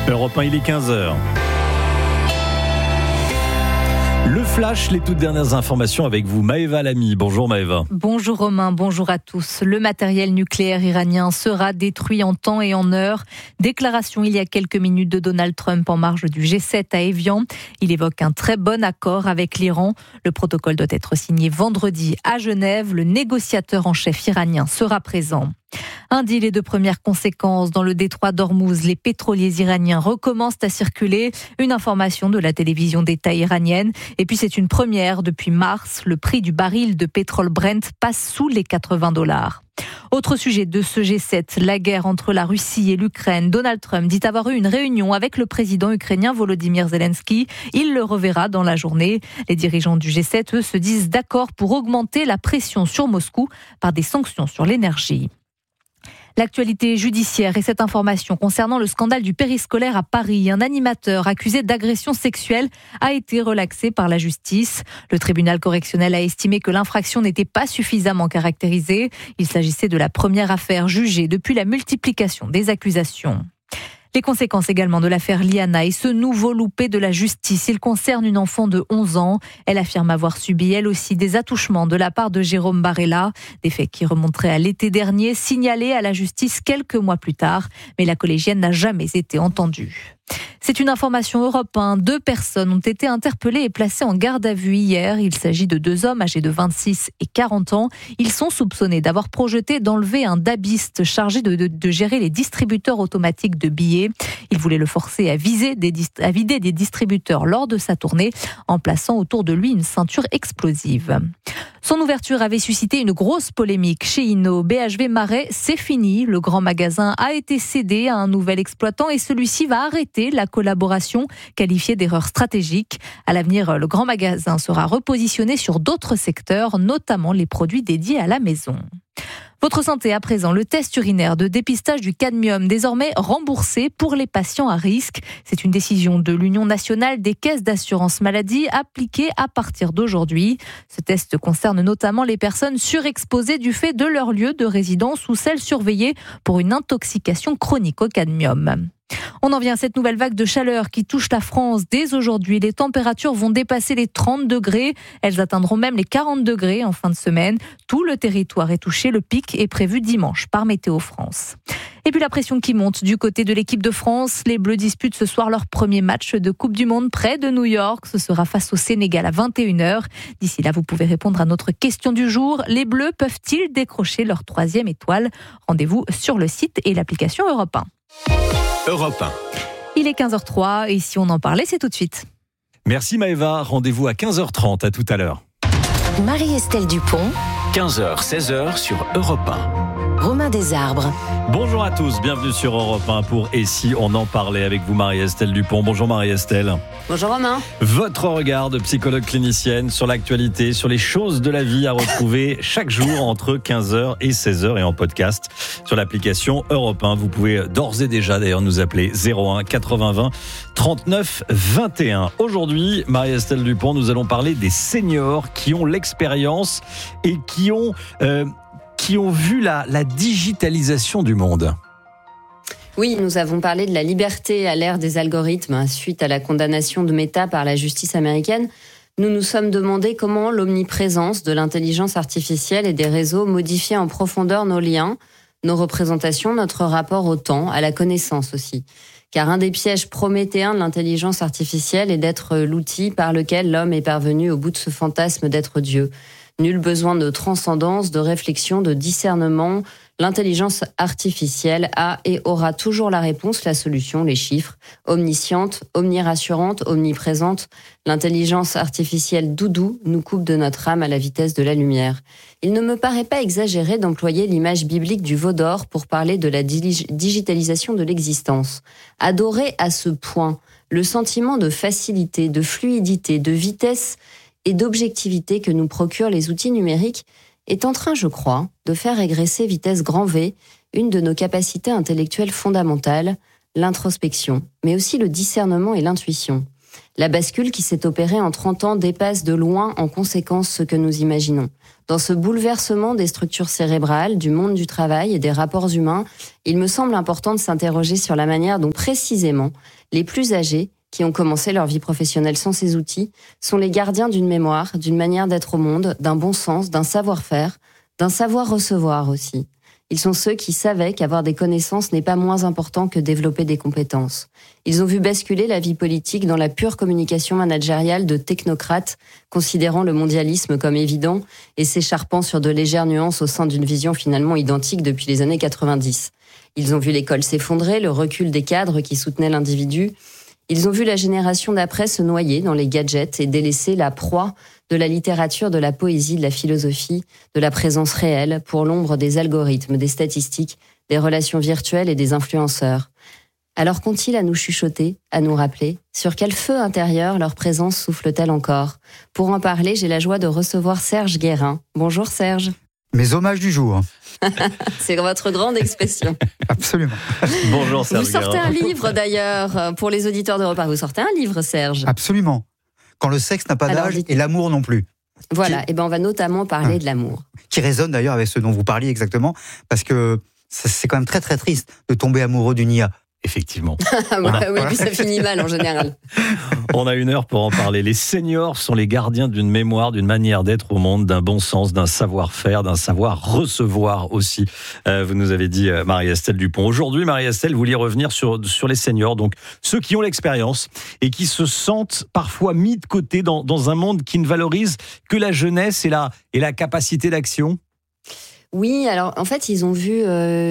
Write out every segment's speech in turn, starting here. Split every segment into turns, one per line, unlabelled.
Europe 1, il est 15h. Le Flash, les toutes dernières informations avec vous, Maëva Lamy. Bonjour Maëva.
Bonjour Romain, bonjour à tous. Le matériel nucléaire iranien sera détruit en temps et en heure. Déclaration il y a quelques minutes de Donald Trump en marge du G7 à Évian. Il évoque un très bon accord avec l'Iran. Le protocole doit être signé vendredi à Genève. Le négociateur en chef iranien sera présent. Un deal est de première conséquence. Dans le détroit d'Ormouz, les pétroliers iraniens recommencent à circuler. Une information de la télévision d'État iranienne. Et puis c'est une première. Depuis mars, le prix du baril de pétrole Brent passe sous les $80. Autre sujet de ce G7, la guerre entre la Russie et l'Ukraine. Donald Trump dit avoir eu une réunion avec le président ukrainien Volodymyr Zelensky. Il le reverra dans la journée. Les dirigeants du G7, eux, se disent d'accord pour augmenter la pression sur Moscou par des sanctions sur l'énergie. L'actualité judiciaire et cette information concernant le scandale du périscolaire à Paris. Un animateur accusé d'agression sexuelle a été relaxé par la justice. Le tribunal correctionnel a estimé que l'infraction n'était pas suffisamment caractérisée. Il s'agissait de la première affaire jugée depuis la multiplication des accusations. Les conséquences également de l'affaire Liana et ce nouveau loupé de la justice. Il concerne une enfant de 11 ans. Elle affirme avoir subi elle aussi des attouchements de la part de Jérôme Barella. Des faits qui remonteraient à l'été dernier, signalés à la justice quelques mois plus tard. Mais la collégienne n'a jamais été entendue. C'est une information Europe 1. 2 personnes ont été interpellées et placées en garde à vue hier. Il s'agit de 2 hommes âgés de 26 et 40 ans. Ils sont soupçonnés d'avoir projeté d'enlever un dabiste chargé de gérer les distributeurs automatiques de billets. Ils voulaient le forcer à vider des distributeurs lors de sa tournée en plaçant autour de lui une ceinture explosive. Son ouverture avait suscité une grosse polémique chez Inno. BHV Marais, c'est fini. Le grand magasin a été cédé à un nouvel exploitant et celui-ci va arrêter la collaboration qualifiée d'erreur stratégique. À l'avenir, le grand magasin sera repositionné sur d'autres secteurs, notamment les produits dédiés à la maison. Votre santé à présent, le test urinaire de dépistage du cadmium désormais remboursé pour les patients à risque. C'est une décision de l'Union nationale des caisses d'assurance maladie appliquée à partir d'aujourd'hui. Ce test concerne notamment les personnes surexposées du fait de leur lieu de résidence ou celles surveillées pour une intoxication chronique au cadmium. On en vient à cette nouvelle vague de chaleur qui touche la France dès aujourd'hui. Les températures vont dépasser les 30 degrés. Elles atteindront même les 40 degrés en fin de semaine. Tout le territoire est touché. Le pic est prévu dimanche par Météo France. Et puis la pression qui monte du côté de l'équipe de France. Les Bleus disputent ce soir leur premier match de Coupe du Monde près de New York. Ce sera face au Sénégal à 21h. D'ici là, vous pouvez répondre à notre question du jour. Les Bleus peuvent-ils décrocher leur 3e étoile ? Rendez-vous sur le site et l'application Europe 1.
Europe 1.
Il est 15h03 et si on en parlait, c'est tout de suite.
Merci Maëva, rendez-vous à 15h30, à tout à l'heure.
Marie-Estelle Dupont,
15h, 16h sur Europe 1.
Romain Desarbres.
Bonjour à tous, bienvenue sur Europe 1 pour Et si on en parlait avec vous Marie-Estelle Dupont. Bonjour Marie-Estelle.
Bonjour Romain.
Votre regard de psychologue clinicienne sur l'actualité, sur les choses de la vie à retrouver chaque jour entre 15h et 16h et en podcast sur l'application Europe 1. Vous pouvez d'ores et déjà d'ailleurs nous appeler 01 80 20 39 21. Aujourd'hui, Marie-Estelle Dupont, nous allons parler des seniors qui ont l'expérience et qui ont vu la digitalisation du monde.
Oui, nous avons parlé de la liberté à l'ère des algorithmes suite à la condamnation de Meta par la justice américaine. Nous nous sommes demandé comment l'omniprésence de l'intelligence artificielle et des réseaux modifiait en profondeur nos liens, nos représentations, notre rapport au temps, à la connaissance aussi. Car un des pièges prométhéens de l'intelligence artificielle est d'être l'outil par lequel l'homme est parvenu au bout de ce fantasme d'être Dieu. Nul besoin de transcendance, de réflexion, de discernement. L'intelligence artificielle a et aura toujours la réponse, la solution, les chiffres. Omnisciente, omnirassurante, omniprésente. L'intelligence artificielle doudou nous coupe de notre âme à la vitesse de la lumière. Il ne me paraît pas exagéré d'employer l'image biblique du veau d'or pour parler de la digitalisation de l'existence. Adorer à ce point le sentiment de facilité, de fluidité, de vitesse et d'objectivité que nous procurent les outils numériques est en train, je crois, de faire régresser vitesse grand V une de nos capacités intellectuelles fondamentales, l'introspection, mais aussi le discernement et l'intuition. La bascule qui s'est opérée en 30 ans dépasse de loin en conséquence ce que nous imaginons. Dans ce bouleversement des structures cérébrales, du monde du travail et des rapports humains, il me semble important de s'interroger sur la manière dont précisément les plus âgés, qui ont commencé leur vie professionnelle sans ces outils, sont les gardiens d'une mémoire, d'une manière d'être au monde, d'un bon sens, d'un savoir-faire, d'un savoir-recevoir aussi. Ils sont ceux qui savaient qu'avoir des connaissances n'est pas moins important que développer des compétences. Ils ont vu basculer la vie politique dans la pure communication managériale de technocrates, considérant le mondialisme comme évident et s'écharpant sur de légères nuances au sein d'une vision finalement identique depuis les années 90. Ils ont vu l'école s'effondrer, le recul des cadres qui soutenaient l'individu. Ils ont vu la génération d'après se noyer dans les gadgets et délaisser la proie de la littérature, de la poésie, de la philosophie, de la présence réelle pour l'ombre des algorithmes, des statistiques, des relations virtuelles et des influenceurs. Alors qu'ont-ils à nous chuchoter, à nous rappeler ? Sur quel feu intérieur leur présence souffle-t-elle encore ? Pour en parler, j'ai la joie de recevoir Serge Guérin. Bonjour Serge.
Mes hommages du jour.
C'est votre grande expression.
Absolument.
Bonjour Serge.
Vous sortez un livre d'ailleurs, pour les auditeurs d'Europe 1. Vous sortez un livre, Serge.
Absolument. Quand le sexe n'a pas d'âge et l'amour non plus.
Voilà, et on va notamment parler de l'amour.
Qui résonne d'ailleurs avec ce dont vous parliez exactement, parce que c'est quand même très très triste de tomber amoureux d'une IA.
Effectivement.
Oui, puis ça finit mal en général.
On a 1 heure pour en parler. Les seniors sont les gardiens d'une mémoire, d'une manière d'être au monde, d'un bon sens, d'un savoir-faire, d'un savoir-recevoir aussi. Vous nous avez dit Marie-Estelle Dupont. Aujourd'hui, Marie-Estelle, vous vouliez revenir sur les seniors, donc ceux qui ont l'expérience et qui se sentent parfois mis de côté dans un monde qui ne valorise que la jeunesse et la capacité d'action.
Oui, alors en fait, ils ont vu,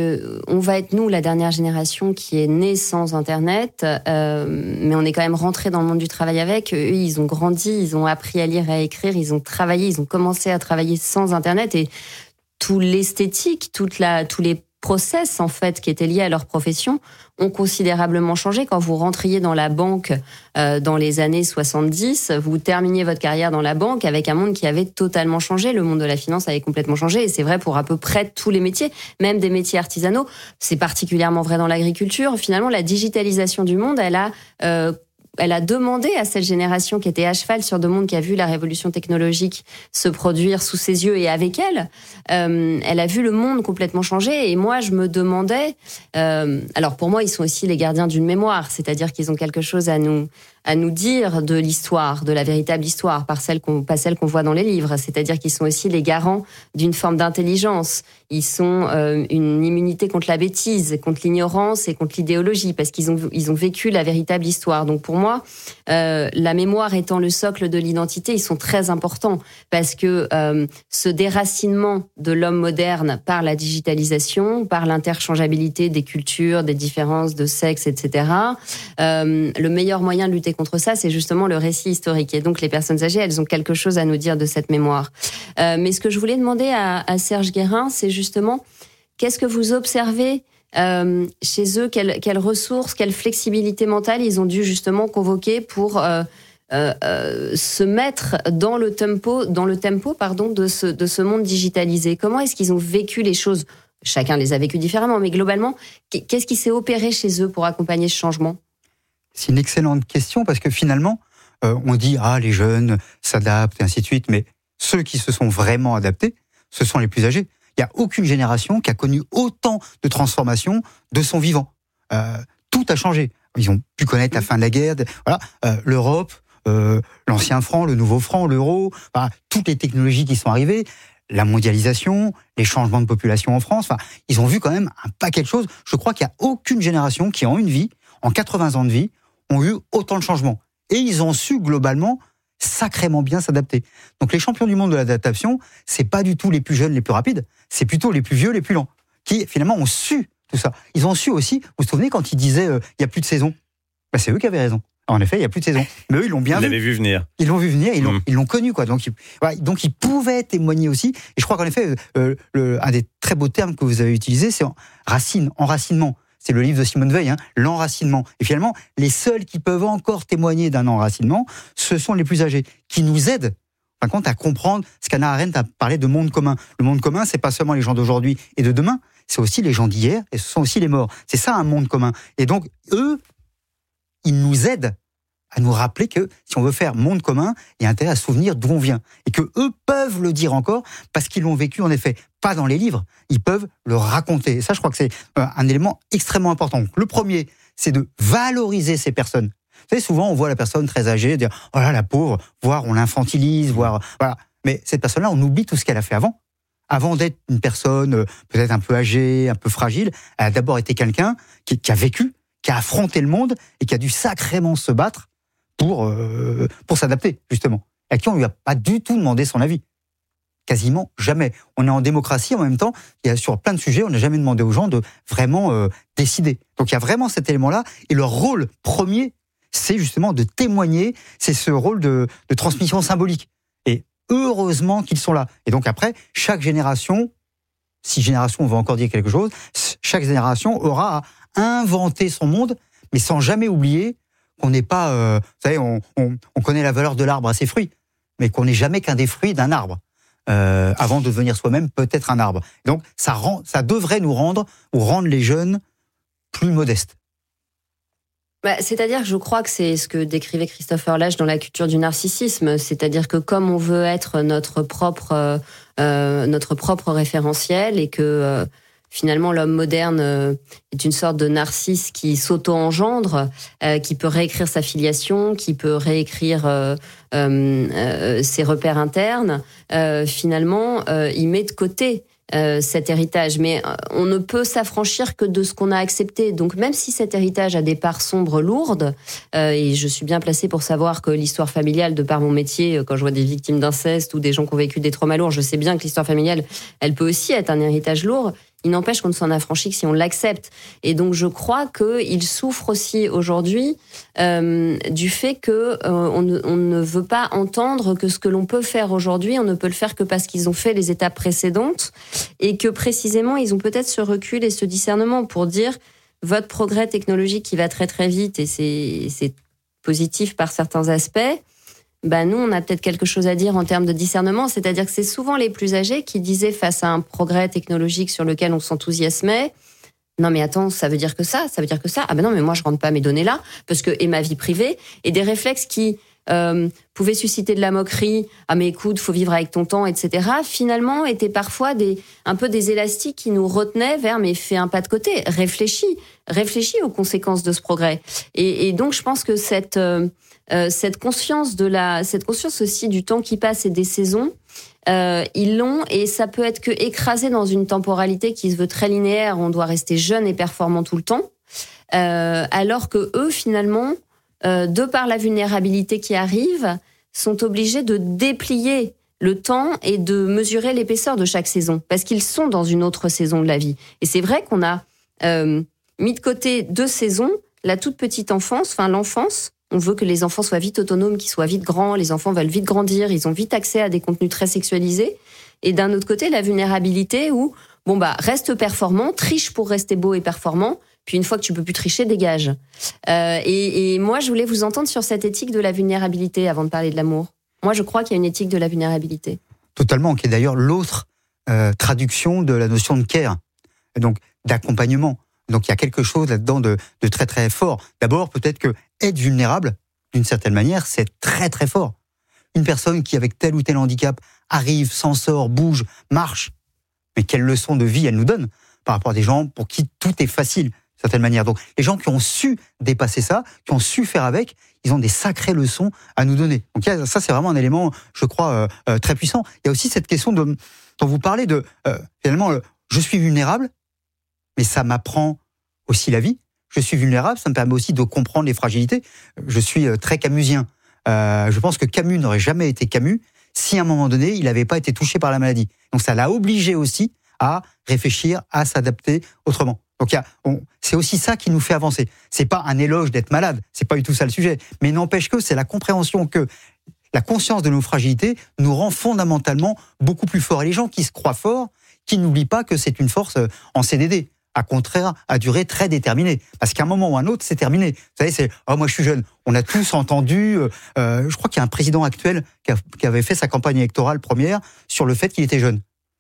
on va être nous la dernière génération qui est née sans Internet, mais on est quand même rentré dans le monde du travail avec. Eux, ils ont grandi, ils ont appris à lire et à écrire, ils ont travaillé, ils ont commencé à travailler sans Internet et tout l'esthétique, tous les process en fait qui étaient liés à leur profession ont considérablement changé. Quand vous rentriez dans la banque dans les années 70, vous terminiez votre carrière dans la banque avec un monde qui avait totalement changé. Le monde de la finance avait complètement changé et c'est vrai pour à peu près tous les métiers, même des métiers artisanaux. C'est particulièrement vrai dans l'agriculture. Finalement, la digitalisation du monde, elle a demandé à cette génération qui était à cheval sur deux mondes, qui a vu la révolution technologique se produire sous ses yeux et avec elle, elle a vu le monde complètement changer. Et moi, je me demandais... alors pour moi, ils sont aussi les gardiens d'une mémoire, c'est-à-dire qu'ils ont quelque chose à nous dire de l'histoire, de la véritable histoire, pas celle qu'on voit dans les livres. C'est-à-dire qu'ils sont aussi les garants d'une forme d'intelligence. Ils sont une immunité contre la bêtise, contre l'ignorance et contre l'idéologie, parce qu'ils ont vécu la véritable histoire. Donc pour moi, la mémoire étant le socle de l'identité, ils sont très importants, parce que ce déracinement de l'homme moderne par la digitalisation, par l'interchangeabilité des cultures, des différences de sexe, etc., le meilleur moyen de lutter contre ça, c'est justement le récit historique. Et donc, les personnes âgées, elles ont quelque chose à nous dire de cette mémoire. Mais ce que je voulais demander à Serge Guérin, c'est justement, qu'est-ce que vous observez chez eux, quelles ressources, quelle flexibilité mentale ils ont dû justement convoquer pour se mettre dans le tempo de ce monde digitalisé. Comment est-ce qu'ils ont vécu les choses ? Chacun les a vécues différemment, mais globalement, qu'est-ce qui s'est opéré chez eux pour accompagner ce changement ?
C'est une excellente question parce que finalement, on dit les jeunes s'adaptent et ainsi de suite, mais ceux qui se sont vraiment adaptés, ce sont les plus âgés. Il n'y a aucune génération qui a connu autant de transformations de son vivant. Tout a changé. Ils ont pu connaître la fin de la guerre, l'Europe, l'ancien franc, le nouveau franc, l'euro, toutes les technologies qui sont arrivées, la mondialisation, les changements de population en France. Ils ont vu quand même un paquet de choses. Je crois qu'il n'y a aucune génération qui, en une vie, en 80 ans de vie, ont eu autant de changements. Et ils ont su globalement sacrément bien s'adapter. Donc les champions du monde de l'adaptation, c'est pas du tout les plus jeunes, les plus rapides, c'est plutôt les plus vieux, les plus lents, qui finalement ont su tout ça. Ils ont su aussi, vous vous souvenez quand ils disaient il n'y a plus de saison, c'est eux qui avaient raison. En effet, il n'y a plus de saison. Mais eux, ils l'ont bien vu.
Ils l'avaient vu venir.
Ils l'ont vu venir, ils l'ont connu, quoi. Donc ils pouvaient témoigner aussi. Et je crois qu'en effet, un des très beaux termes que vous avez utilisé, c'est enracinement. C'est le livre de Simone Veil, l'enracinement. Et finalement, les seuls qui peuvent encore témoigner d'un enracinement, ce sont les plus âgés, qui nous aident, par contre, à comprendre ce qu'Hannah Arendt a parlé de monde commun. Le monde commun, c'est pas seulement les gens d'aujourd'hui et de demain, c'est aussi les gens d'hier et ce sont aussi les morts. C'est ça un monde commun. Et donc, eux, ils nous aident à nous rappeler que si on veut faire monde commun, il y a intérêt à se souvenir d'où on vient. Et que eux peuvent le dire encore parce qu'ils l'ont vécu, en effet, pas dans les livres, ils peuvent le raconter. Et ça, je crois que c'est un élément extrêmement important. Donc, le premier, c'est de valoriser ces personnes. Vous savez, souvent, on voit la personne très âgée dire « Oh là, la pauvre », voire on l'infantilise, voire... Voilà. Mais cette personne-là, on oublie tout ce qu'elle a fait avant. Avant d'être une personne peut-être un peu âgée, un peu fragile, elle a d'abord été quelqu'un qui a vécu, qui a affronté le monde et qui a dû sacrément se battre pour s'adapter, justement. Et à qui on ne lui a pas du tout demandé son avis. Quasiment jamais. On est en démocratie, en même temps, il y a sur plein de sujets, on n'a jamais demandé aux gens de vraiment décider. Donc il y a vraiment cet élément-là, et leur rôle premier, c'est justement de témoigner, c'est ce rôle de transmission symbolique. Et heureusement qu'ils sont là. Et donc après, chaque génération, si génération on va encore dire quelque chose, chaque génération aura à inventer son monde, mais sans jamais oublier qu'on n'est pas... vous savez, on connaît la valeur de l'arbre à ses fruits, mais qu'on n'est jamais qu'un des fruits d'un arbre. Avant de devenir soi-même peut-être un arbre. Donc ça devrait nous rendre, ou rendre les jeunes plus modestes.
C'est-à-dire que je crois que c'est ce que décrivait Christopher Lasch dans La culture du narcissisme, c'est-à-dire que comme on veut être notre propre référentiel et que finalement l'homme moderne est une sorte de narcisse qui s'auto-engendre, qui peut réécrire sa filiation, qui peut réécrire ses repères internes, finalement il met de côté cet héritage, mais on ne peut s'affranchir que de ce qu'on a accepté. Donc même si cet héritage a des parts sombres lourdes, et je suis bien placée pour savoir que l'histoire familiale, de par mon métier, quand je vois des victimes d'inceste ou des gens qui ont vécu des traumas lourds, je sais bien que l'histoire familiale, elle peut aussi être un héritage lourd. Il n'empêche qu'on ne s'en affranchit que si on l'accepte. Et donc je crois qu'il souffre aussi aujourd'hui du fait que on ne veut pas entendre que ce que l'on peut faire aujourd'hui, on ne peut le faire que parce qu'ils ont fait les étapes précédentes, et que précisément ils ont peut-être ce recul et ce discernement pour dire votre progrès technologique qui va très très vite, et c'est positif par certains aspects. Nous, on a peut-être quelque chose à dire en termes de discernement, c'est-à-dire que c'est souvent les plus âgés qui disaient face à un progrès technologique sur lequel on s'enthousiasmait, non mais attends, ça veut dire que ça veut dire que ça, ah ben non mais moi je rentre pas mes données là, parce que, et ma vie privée, et des réflexes qui pouvaient susciter de la moquerie, ah mais écoute, faut vivre avec ton temps, etc., finalement étaient parfois un peu des élastiques qui nous retenaient vers, mais fais un pas de côté, réfléchis aux conséquences de ce progrès. Et donc je pense que cette conscience aussi du temps qui passe et des saisons, ils l'ont, et ça peut être que écrasé dans une temporalité qui se veut très linéaire, on doit rester jeune et performant tout le temps, alors que eux finalement, de par la vulnérabilité qui arrive, sont obligés de déplier le temps et de mesurer l'épaisseur de chaque saison, parce qu'ils sont dans une autre saison de la vie. Et c'est vrai qu'on a mis de côté 2 saisons, la toute petite enfance, l'enfance. On veut que les enfants soient vite autonomes, qu'ils soient vite grands. Les enfants veulent vite grandir. Ils ont vite accès à des contenus très sexualisés. Et d'un autre côté, la vulnérabilité où, reste performant, triche pour rester beau et performant. Puis une fois que tu peux plus tricher, dégage. Et moi, je voulais vous entendre sur cette éthique de la vulnérabilité avant de parler de l'amour. Moi, je crois qu'il y a une éthique de la vulnérabilité.
Totalement, qui est d'ailleurs l'autre traduction de la notion de care, donc d'accompagnement. Donc il y a quelque chose là-dedans de très très fort. D'abord, peut-être que être vulnérable, d'une certaine manière, c'est très très fort. Une personne qui, avec tel ou tel handicap, arrive, s'en sort, bouge, marche, mais quelle leçon de vie elle nous donne par rapport à des gens pour qui tout est facile, d'une certaine manière. Donc les gens qui ont su dépasser ça, qui ont su faire avec, ils ont des sacrées leçons à nous donner. Donc ça, c'est vraiment un élément, je crois, très puissant. Il y a aussi cette question dont vous parlez de, finalement, je suis vulnérable, mais ça m'apprend aussi la vie. Je suis vulnérable, ça me permet aussi de comprendre les fragilités. Je suis très camusien. Je pense que Camus n'aurait jamais été Camus si à un moment donné, il n'avait pas été touché par la maladie. Donc ça l'a obligé aussi à réfléchir, à s'adapter autrement. Donc c'est aussi ça qui nous fait avancer. C'est pas un éloge d'être malade, c'est pas du tout ça le sujet. Mais n'empêche que c'est la compréhension que la conscience de nos fragilités nous rend fondamentalement beaucoup plus forts. Et les gens qui se croient forts, qui n'oublient pas que c'est une force en CDD. À contraire, à durée très déterminée. Parce qu'à un moment ou à un autre, c'est terminé. Vous savez, c'est « Oh, moi, je suis jeune ». On a tous entendu... je crois qu'il y a un président actuel qui avait fait sa campagne électorale première sur le fait qu'il était jeune.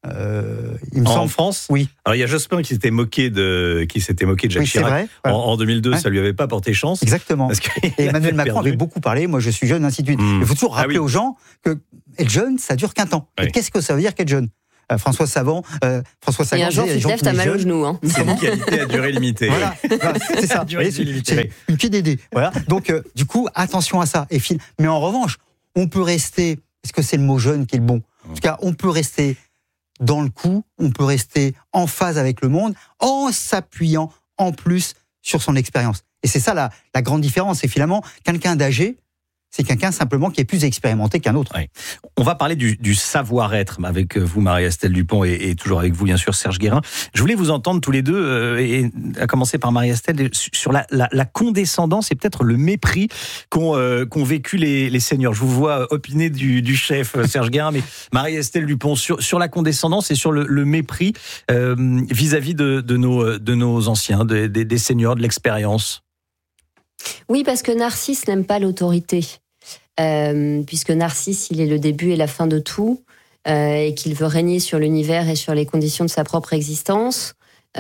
Il me
En
semble.
France.
Oui.
Alors il y a Jospin qui s'était moqué de Jacques
Oui, c'est
Chirac.
vrai. Voilà.
En 2002,
Ouais.
ça lui avait pas porté chance.
Exactement.
Parce qu'il
Et Emmanuel
avait
Macron
perdu.
avait beaucoup parlé. Moi, je suis jeune, ainsi de suite. Il faut toujours rappeler aux gens que être jeune, ça dure qu'un temps.
Oui.
Et qu'est-ce que ça veut dire qu'être jeune? François Sagan.
Et un jour, tu te lèves, t'as mal au genou. Hein.
C'est une qualité à durée limitée.
Voilà, c'est ça.
Durée
Vous voyez,
limitée.
c'est une pied d'aider. Voilà. Donc, du coup, attention à ça. Mais en revanche, on peut rester. Est-ce que c'est le mot jeune qui est le bon? En tout cas, on peut rester dans le coup, on peut rester en phase avec le monde en s'appuyant en plus sur son expérience. Et c'est ça la grande différence. C'est finalement quelqu'un d'âgé, c'est quelqu'un simplement qui est plus expérimenté qu'un autre.
Ouais. On va parler du savoir-être avec vous, Marie-Estelle Dupont, et toujours avec vous, bien sûr, Serge Guérin. Je voulais vous entendre tous les deux, et à commencer par Marie-Estelle, sur la condescendance et peut-être le mépris qu'ont vécu les seniors. Je vous vois opiner du chef Serge Guérin, mais Marie-Estelle Dupont, sur la condescendance et sur le mépris vis-à-vis de nos anciens, des seniors, de l'expérience.
Oui, parce que Narcisse n'aime pas l'autorité. Puisque Narcisse, il est le début et la fin de tout, et qu'il veut régner sur l'univers et sur les conditions de sa propre existence. Il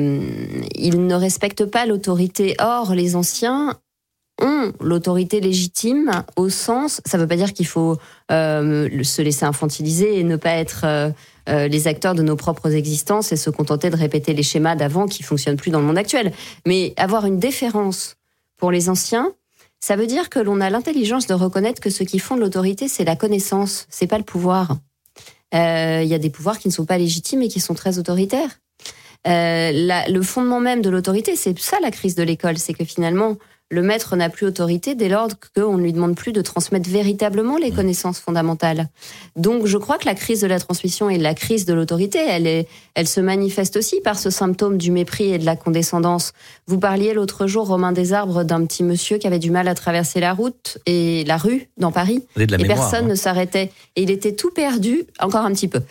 ne respecte pas l'autorité. Or, les anciens ont l'autorité légitime au sens... Ça ne veut pas dire qu'il faut se laisser infantiliser et ne pas être les acteurs de nos propres existences et se contenter de répéter les schémas d'avant qui ne fonctionnent plus dans le monde actuel. Mais avoir une déférence pour les anciens, ça veut dire que l'on a l'intelligence de reconnaître que ce qui fonde l'autorité, c'est la connaissance, c'est pas le pouvoir. Il y a des pouvoirs qui ne sont pas légitimes et qui sont très autoritaires. Le fondement même de l'autorité, c'est ça la crise de l'école, c'est que finalement, le maître n'a plus autorité dès lors qu'on ne lui demande plus de transmettre véritablement les connaissances fondamentales. Donc je crois que la crise de la transmission et la crise de l'autorité, elle se manifeste aussi par ce symptôme du mépris et de la condescendance. Vous parliez l'autre jour, Romain Desarbres, d'un petit monsieur qui avait du mal à traverser la rue dans Paris,
Vous avez de la
et
mémoire,
personne ne s'arrêtait. Et il était tout perdu, encore un petit peu.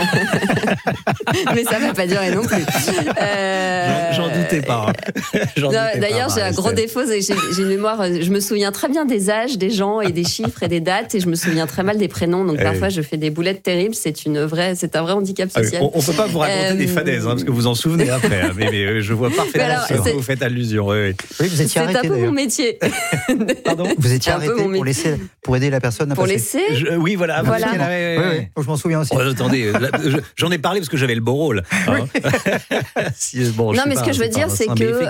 Mais ça ne va pas durer non plus.
J'en doutais pas.
D'ailleurs, j'ai un gros défaut, j'ai une mémoire, je me souviens très bien des âges des gens et des chiffres et des dates, et je me souviens très mal des prénoms, donc parfois je fais des boulettes terribles, c'est un vrai handicap social.
On peut pas vous raconter des fadaises, parce que vous en souvenez après, mais je vois parfaitement ce que vous faites allusion. Oui,
vous étiez arrêté.
C'est un peu mon métier.
Pardon ?
Vous étiez arrêté pour aider la personne à
pour
passer.
laisser.
Oui, voilà.
Oui, je m'en souviens aussi.
Attendez, j'en ai parlé parce que j'avais le beau rôle. Hein.
Non, mais ce que je veux dire, c'est que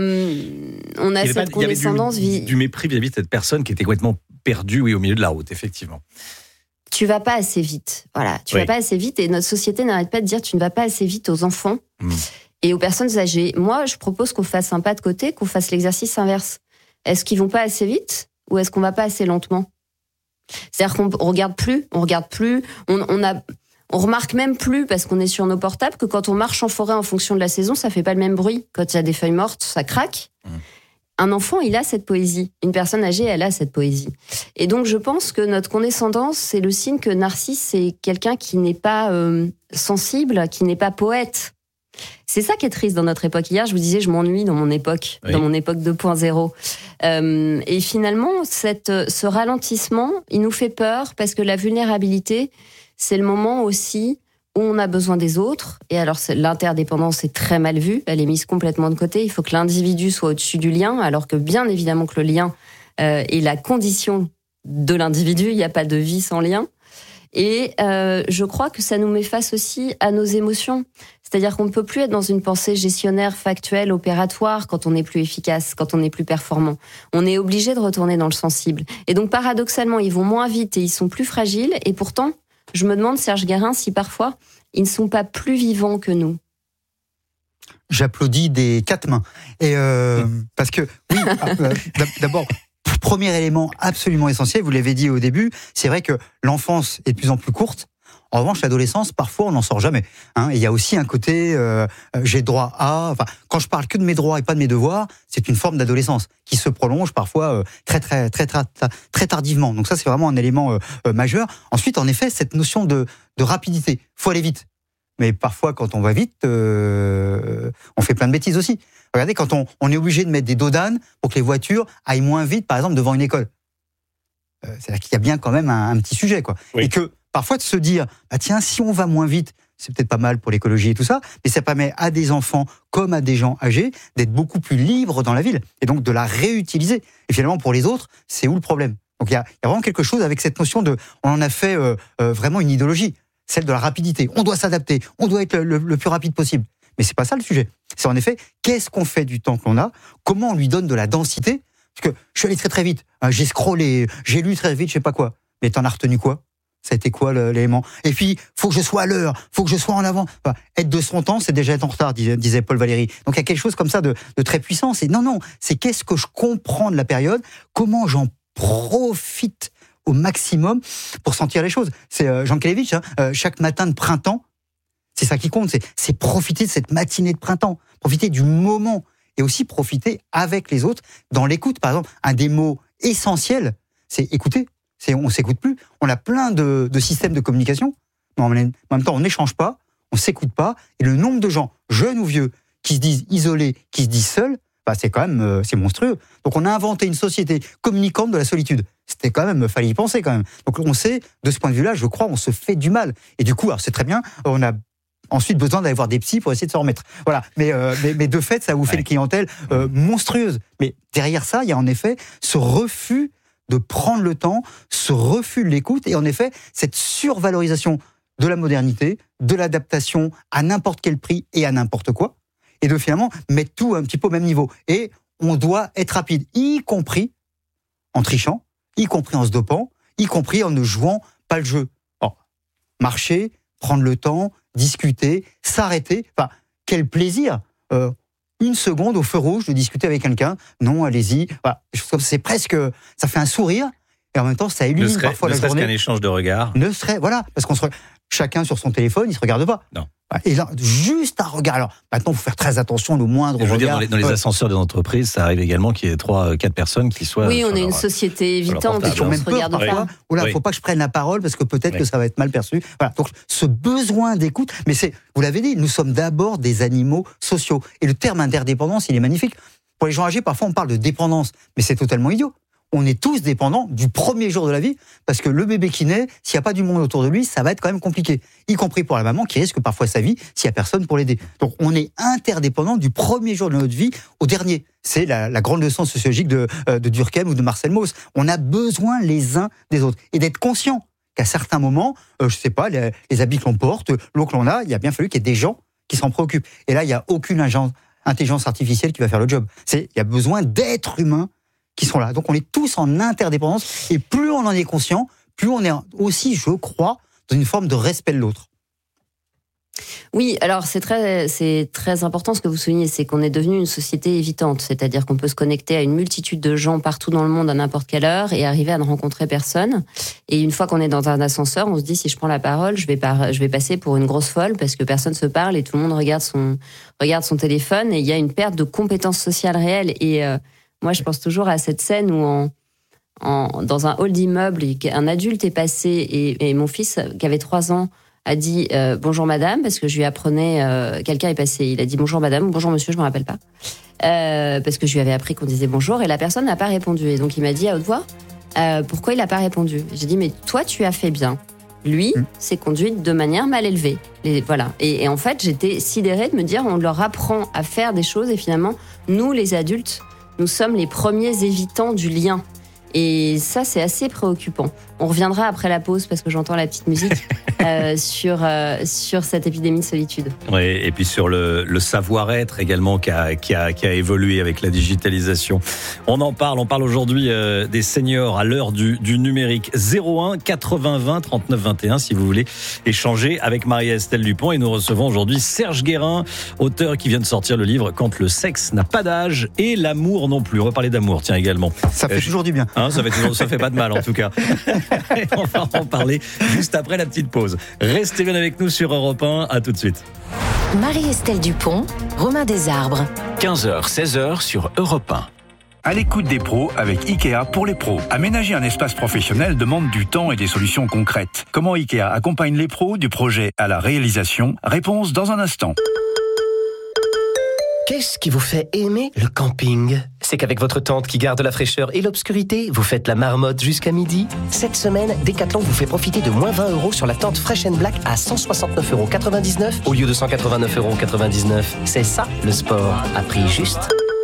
on a cette condescendance.
Du mépris vis-à-vis de cette personne qui était complètement perdue, au milieu de la route, effectivement.
Tu vas pas assez vite. Voilà, tu vas pas assez vite, et notre société n'arrête pas de dire tu ne vas pas assez vite aux enfants et aux personnes âgées. Moi, je propose qu'on fasse un pas de côté, qu'on fasse l'exercice inverse. Est-ce qu'ils vont pas assez vite ou est-ce qu'on va pas assez lentement ? C'est-à-dire qu'on regarde plus, on remarque même plus, parce qu'on est sur nos portables, que quand on marche en forêt en fonction de la saison, ça fait pas le même bruit. Quand il y a des feuilles mortes, ça craque. Un enfant, il a cette poésie. Une personne âgée, elle a cette poésie. Et donc, je pense que notre condescendance, c'est le signe que Narcisse, c'est quelqu'un qui n'est pas sensible, qui n'est pas poète. C'est ça qui est triste dans notre époque. Hier, je vous disais, je m'ennuie dans mon époque, dans mon époque 2.0. Et finalement, ce ralentissement, il nous fait peur, parce que la vulnérabilité, c'est le moment aussi où on a besoin des autres. Et alors, l'interdépendance est très mal vue. Elle est mise complètement de côté. Il faut que l'individu soit au-dessus du lien, alors que bien évidemment que le lien est la condition de l'individu. Il n'y a pas de vie sans lien. Et je crois que ça nous met face aussi à nos émotions. C'est-à-dire qu'on ne peut plus être dans une pensée gestionnaire, factuelle, opératoire, quand on n'est plus efficace, quand on n'est plus performant. On est obligé de retourner dans le sensible. Et donc, paradoxalement, ils vont moins vite et ils sont plus fragiles. Et pourtant, je me demande, Serge Guérin, si parfois, ils ne sont pas plus vivants que nous.
J'applaudis des 4 mains. Et parce que, oui, d'abord, premier élément absolument essentiel, vous l'avez dit au début, c'est vrai que l'enfance est de plus en plus courte. En revanche, l'adolescence, parfois, on n'en sort jamais. Et il y a aussi un côté, j'ai droit à... Enfin, quand je parle que de mes droits et pas de mes devoirs, c'est une forme d'adolescence qui se prolonge parfois très tardivement. Donc ça, c'est vraiment un élément majeur. Ensuite, en effet, cette notion de rapidité. Faut aller vite. Mais parfois, quand on va vite, on fait plein de bêtises aussi. Regardez, quand on est obligé de mettre des dos d'âne pour que les voitures aillent moins vite, par exemple, devant une école. C'est-à-dire qu'il y a bien quand même un petit sujet, quoi. Oui. Et que parfois de se dire, tiens, si on va moins vite, c'est peut-être pas mal pour l'écologie et tout ça, mais ça permet à des enfants comme à des gens âgés d'être beaucoup plus libres dans la ville et donc de la réutiliser. Et finalement, pour les autres, c'est où le problème? Donc il y a vraiment quelque chose avec cette notion de, on en a fait vraiment une idéologie, celle de la rapidité. On doit s'adapter, on doit être le plus rapide possible. Mais c'est pas ça le sujet. C'est en effet, qu'est-ce qu'on fait du temps que l'on a? Comment on lui donne de la densité? Parce que je suis allé très très vite, j'ai scrollé, j'ai lu très vite, je sais pas quoi. Mais t'en as retenu quoi? Ça a été quoi l'élément? Et puis, faut que je sois à l'heure, faut que je sois en avant. Enfin, être de son temps, c'est déjà être en retard, disait Paul Valéry. Donc il y a quelque chose comme ça de très puissant. C'est non, c'est qu'est-ce que je comprends de la période, comment j'en profite au maximum pour sentir les choses. C'est Jean Kelevitch, chaque matin de printemps, c'est ça qui compte, c'est profiter de cette matinée de printemps, profiter du moment et aussi profiter avec les autres dans l'écoute. Par exemple, un des mots essentiels, c'est écouter. On s'écoute plus. On a plein de systèmes de communication, mais en même temps, on n'échange pas, on s'écoute pas. Et le nombre de gens, jeunes ou vieux, qui se disent isolés, qui se disent seuls, c'est quand même c'est monstrueux. Donc on a inventé une société communicante de la solitude. C'était quand même, fallait y penser quand même. Donc on sait, de ce point de vue-là, je crois, on se fait du mal. Et du coup, alors c'est très bien, on a ensuite besoin d'aller voir des psys pour essayer de se remettre. Voilà. Mais de fait, ça vous fait une clientèle monstrueuse. Mais derrière ça, il y a en effet ce refus de prendre le temps, ce refus de l'écoute, et en effet, cette survalorisation de la modernité, de l'adaptation à n'importe quel prix et à n'importe quoi, et de finalement mettre tout un petit peu au même niveau. Et on doit être rapide, y compris en trichant, y compris en se dopant, y compris en ne jouant pas le jeu. Alors, marcher, prendre le temps, discuter, s'arrêter, quel plaisir une seconde au feu rouge de discuter avec quelqu'un. Non, allez-y. Voilà. C'est presque, ça fait un sourire et en même temps ça illumine parfois la journée.
Ne serait-ce qu'un échange de regards.
Parce qu'on chacun sur son téléphone, il se regarde pas.
Non.
Et là, juste un regard. Alors maintenant, il faut faire très attention au moindre regard.
Je veux dire, dans les ascenseurs des entreprises, ça arrive également qu'il y ait 3-4 personnes qui soient.
Oui, on est une société évitante,
qui ont même peur parfois. Oula, faut pas que je prenne la parole parce que peut-être que ça va être mal perçu. Voilà. Donc ce besoin d'écoute, mais vous l'avez dit, nous sommes d'abord des animaux sociaux. Et le terme interdépendance, il est magnifique. Pour les gens âgés, parfois on parle de dépendance, mais c'est totalement idiot. On est tous dépendants du premier jour de la vie, parce que le bébé qui naît, s'il n'y a pas du monde autour de lui, ça va être quand même compliqué. Y compris pour la maman qui risque parfois sa vie s'il n'y a personne pour l'aider. Donc on est interdépendants du premier jour de notre vie au dernier. C'est la grande leçon sociologique de Durkheim ou de Marcel Mauss. On a besoin les uns des autres. Et d'être conscient qu'à certains moments, je sais pas, les habits que l'on porte, l'eau que l'on a, il a bien fallu qu'il y ait des gens qui s'en préoccupent. Et là, il n'y a aucune intelligence artificielle qui va faire le job. Il y a besoin d'êtres humains qui sont là. Donc on est tous en interdépendance, et plus on en est conscient, plus on est aussi, je crois, dans une forme de respect de l'autre.
Oui, alors c'est très important ce que vous soulignez, c'est qu'on est devenu une société évitante, c'est-à-dire qu'on peut se connecter à une multitude de gens partout dans le monde à n'importe quelle heure et arriver à ne rencontrer personne. Et une fois qu'on est dans un ascenseur, on se dit si je prends la parole, je vais passer pour une grosse folle parce que personne se parle et tout le monde regarde son téléphone, et il y a une perte de compétences sociales réelles. Et moi, je pense toujours à cette scène où dans un hall d'immeuble, un adulte est passé et mon fils, qui avait 3 ans, a dit bonjour madame, parce que je lui apprenais, quelqu'un est passé, il a dit bonjour madame, bonjour monsieur, je me rappelle pas, parce que je lui avais appris qu'on disait bonjour, et la personne n'a pas répondu. Et donc il m'a dit à haute voix, pourquoi il n'a pas répondu? J'ai dit mais toi tu as fait bien. Lui s'est conduit de manière mal élevée. Et voilà. Et en fait, j'étais sidérée de me dire, on leur apprend à faire des choses, et finalement, nous les adultes, nous sommes les premiers évitants du lien. Et ça, c'est assez préoccupant. On reviendra après la pause, parce que j'entends la petite musique, sur cette épidémie de solitude.
Oui, et puis sur le savoir-être également qui a évolué avec la digitalisation. On parle aujourd'hui des seniors à l'heure du numérique. 01 80 20 39 21 si vous voulez échanger avec Marie-Estelle Dupont. Et nous recevons aujourd'hui Serge Guérin, auteur qui vient de sortir le livre « Quand le sexe n'a pas d'âge et l'amour non plus ». On va parler d'amour, tiens, également.
Ça fait toujours du bien.
Ça fait pas de mal en tout cas. On va en parler juste après la petite pause. Restez bien avec nous sur Europe 1. À tout de suite.
Marie-Estelle Dupont, Romain Desarbres.
15h, 16h sur Europe 1.
À l'écoute des pros avec IKEA pour les pros. Aménager un espace professionnel demande du temps et des solutions concrètes. Comment IKEA accompagne les pros du projet à la réalisation? Réponse dans un instant.
Qu'est-ce qui vous fait aimer le camping ? C'est qu'avec votre tente qui garde la fraîcheur et l'obscurité, vous faites la marmotte jusqu'à midi. Cette semaine, Decathlon vous fait profiter de moins 20 € sur la tente Fresh & Black à 169,99 € au lieu de 189,99 €. C'est ça, le sport, à prix juste.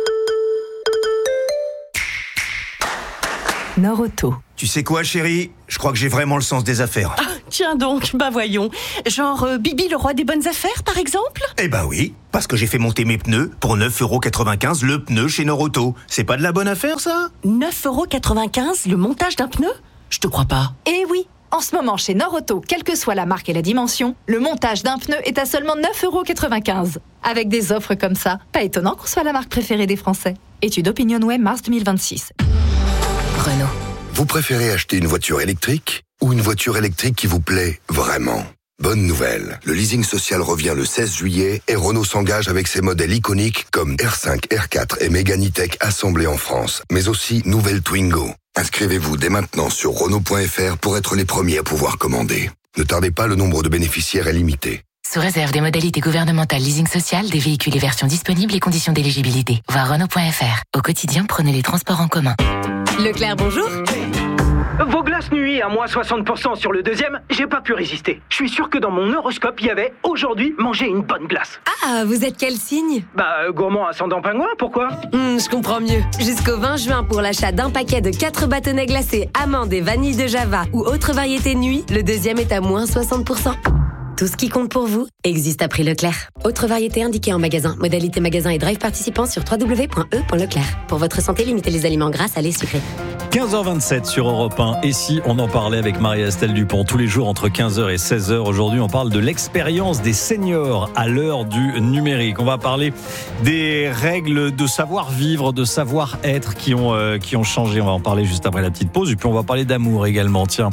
Nord-Auto.
Tu sais quoi, chérie ? Je crois que j'ai vraiment le sens des affaires.
Ah, tiens donc, voyons. Genre Bibi le roi des bonnes affaires, par exemple ?
Eh ben oui, parce que j'ai fait monter mes pneus pour 9,95 € le pneu chez Nord-Auto. C'est pas de la bonne affaire, ça ?
9,95 € le montage d'un pneu ? Je te crois pas.
Eh oui, en ce moment chez Nord-Auto, quelle que soit la marque et la dimension, le montage d'un pneu est à seulement 9,95 €. Avec des offres comme ça, pas étonnant qu'on soit la marque préférée des Français. Étude OpinionWay, mars 2026.
Renault. Vous préférez acheter une voiture électrique ou une voiture électrique qui vous plaît vraiment ? Bonne nouvelle, le leasing social revient le 16 juillet et Renault s'engage avec ses modèles iconiques comme R5, R4 et Mégane E-Tech assemblés en France, mais aussi nouvelle Twingo. Inscrivez-vous dès maintenant sur Renault.fr pour être les premiers à pouvoir commander. Ne tardez pas, le nombre de bénéficiaires est limité.
Sous réserve des modalités gouvernementales leasing social, des véhicules et versions disponibles et conditions d'éligibilité. Voir Renault.fr. Au quotidien, prenez les transports en commun.
Leclerc, bonjour.
Vos glaces nuit à moins 60% sur le deuxième, j'ai pas pu résister. Je suis sûr que dans mon horoscope, il y avait « Aujourd'hui, manger une bonne glace ».
Ah, vous êtes quel signe ?
Gourmand ascendant pingouin, pourquoi ?
Je comprends mieux. Jusqu'au 20 juin, pour l'achat d'un paquet de 4 bâtonnets glacés, amandes et vanille de Java ou autre variété nuit, le deuxième est à moins 60%. Tout ce qui compte pour vous existe à prix Leclerc. Autre variété indiquée en magasin. Modalité magasin et drive participant sur www.e.leclerc. Pour votre santé, limitez les aliments gras, salés, sucrés.
15h27 sur Europe 1. Et si on en parlait avec Marie-Estelle Dupont tous les jours entre 15h et 16h. Aujourd'hui, on parle de l'expérience des seniors à l'heure du numérique. On va parler des règles de savoir-vivre, de savoir-être qui ont changé. On va en parler juste après la petite pause. Et puis, on va parler d'amour également. Tiens.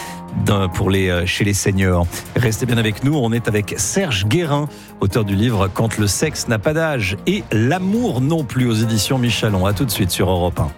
Chez les seniors. Restez bien avec nous, on est avec Serge Guérin, auteur du livre « Quand le sexe n'a pas d'âge » et « L'amour non plus » aux éditions Michalon. À tout de suite sur Europe 1.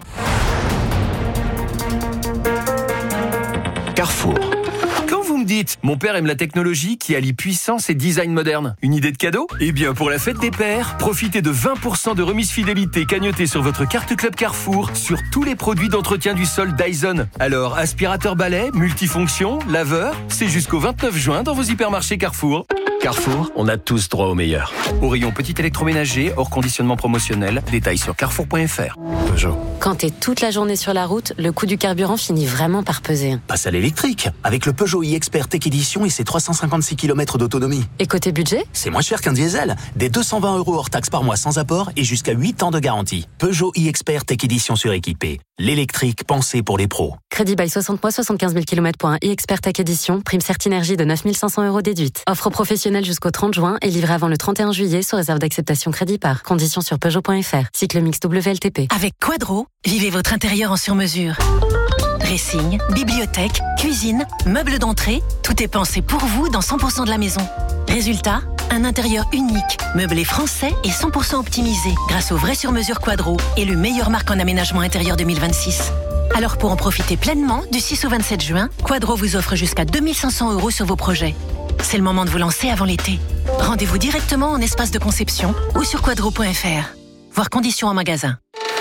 Carrefour. Quand vous me dites « Mon père aime la technologie qui allie puissance et design moderne », une idée de cadeau ? Eh bien, pour la fête des pères, profitez de 20% de remise fidélité cagnotée sur votre carte Club Carrefour sur tous les produits d'entretien du sol Dyson. Alors, aspirateur balai, multifonction, laveur, c'est jusqu'au 29 juin dans vos hypermarchés Carrefour. Carrefour, on a tous droit au meilleur. Au rayon petit électroménager, hors conditionnement promotionnel, détails sur carrefour.fr. Peugeot.
Quand t'es toute la journée sur la route, le coût du carburant finit vraiment par peser.
Passe à l'électrique, avec le Peugeot e-Expert Tech Edition et ses 356 km d'autonomie.
Et côté budget ?
C'est moins cher qu'un diesel. Des 220 € hors taxe par mois sans apport et jusqu'à 8 ans de garantie. Peugeot e-Expert Tech Edition suréquipé. L'électrique pensé pour les pros.
Crédit by 60 mois, 75 000 km pour un e-Expert Tech Edition. Prime Certinergie de 9 500 € déduite. Offre professionnelle jusqu'au 30 juin et livrée avant le 31 juillet sous réserve d'acceptation crédit par. Conditions sur Peugeot.fr. Cycle mix WLTP.
Avec Quadro, vivez votre intérieur en sur-mesure. Dressing, bibliothèque, cuisine, meubles d'entrée, tout est pensé pour vous dans 100% de la maison. Résultat, un intérieur unique, meublé français et 100% optimisé grâce au vrai sur-mesure Quadro et le meilleur marque en aménagement intérieur 2026. Alors pour en profiter pleinement, du 6 au 27 juin, Quadro vous offre jusqu'à 2500 € sur vos projets. C'est le moment de vous lancer avant l'été. Rendez-vous directement en espace de conception ou sur quadro.fr. Voir conditions en magasin.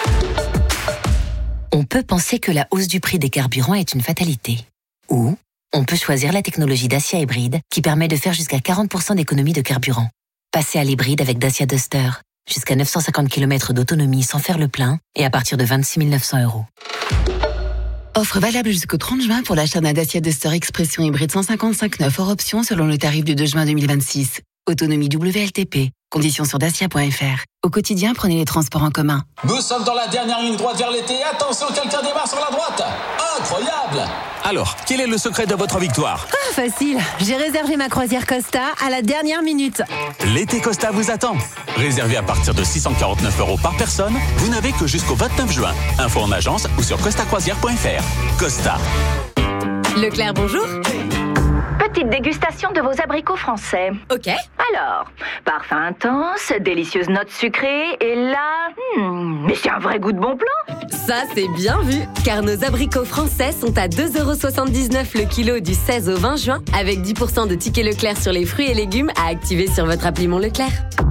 On peut penser que la hausse du prix des carburants est une fatalité. Ou on peut choisir la technologie Dacia Hybride qui permet de faire jusqu'à 40% d'économie de carburant. Passez à l'hybride avec Dacia Duster. Jusqu'à 950 km d'autonomie sans faire le plein et à partir de 26 900 €.
Offre valable jusqu'au 30 juin pour l'achat d'un Dacia Duster Expression hybride 155/9 hors option selon le tarif du 2 juin 2026. Autonomie WLTP. Conditions sur dacia.fr. Au quotidien, prenez les transports en commun.
Nous sommes dans la dernière ligne droite vers l'été. Attention, quelqu'un démarre sur la droite. Incroyable!
Alors, quel est le secret de votre victoire ?
Ah, facile. J'ai réservé ma croisière Costa à la dernière minute.
L'été Costa vous attend. Réservé à partir de 649 € par personne, vous n'avez que jusqu'au 29 juin. Info en agence ou sur costacroisière.fr. Costa.
Leclerc, bonjour.
Petite dégustation de vos abricots français.
Ok.
Alors, parfum intense, délicieuse note sucrée, et là... mais c'est un vrai goût de bon plan.
Ça, c'est bien vu, car nos abricots français sont à 2,79 € le kilo du 16 au 20 juin, avec 10% de tickets Leclerc sur les fruits et légumes à activer sur votre appli Mon Leclerc.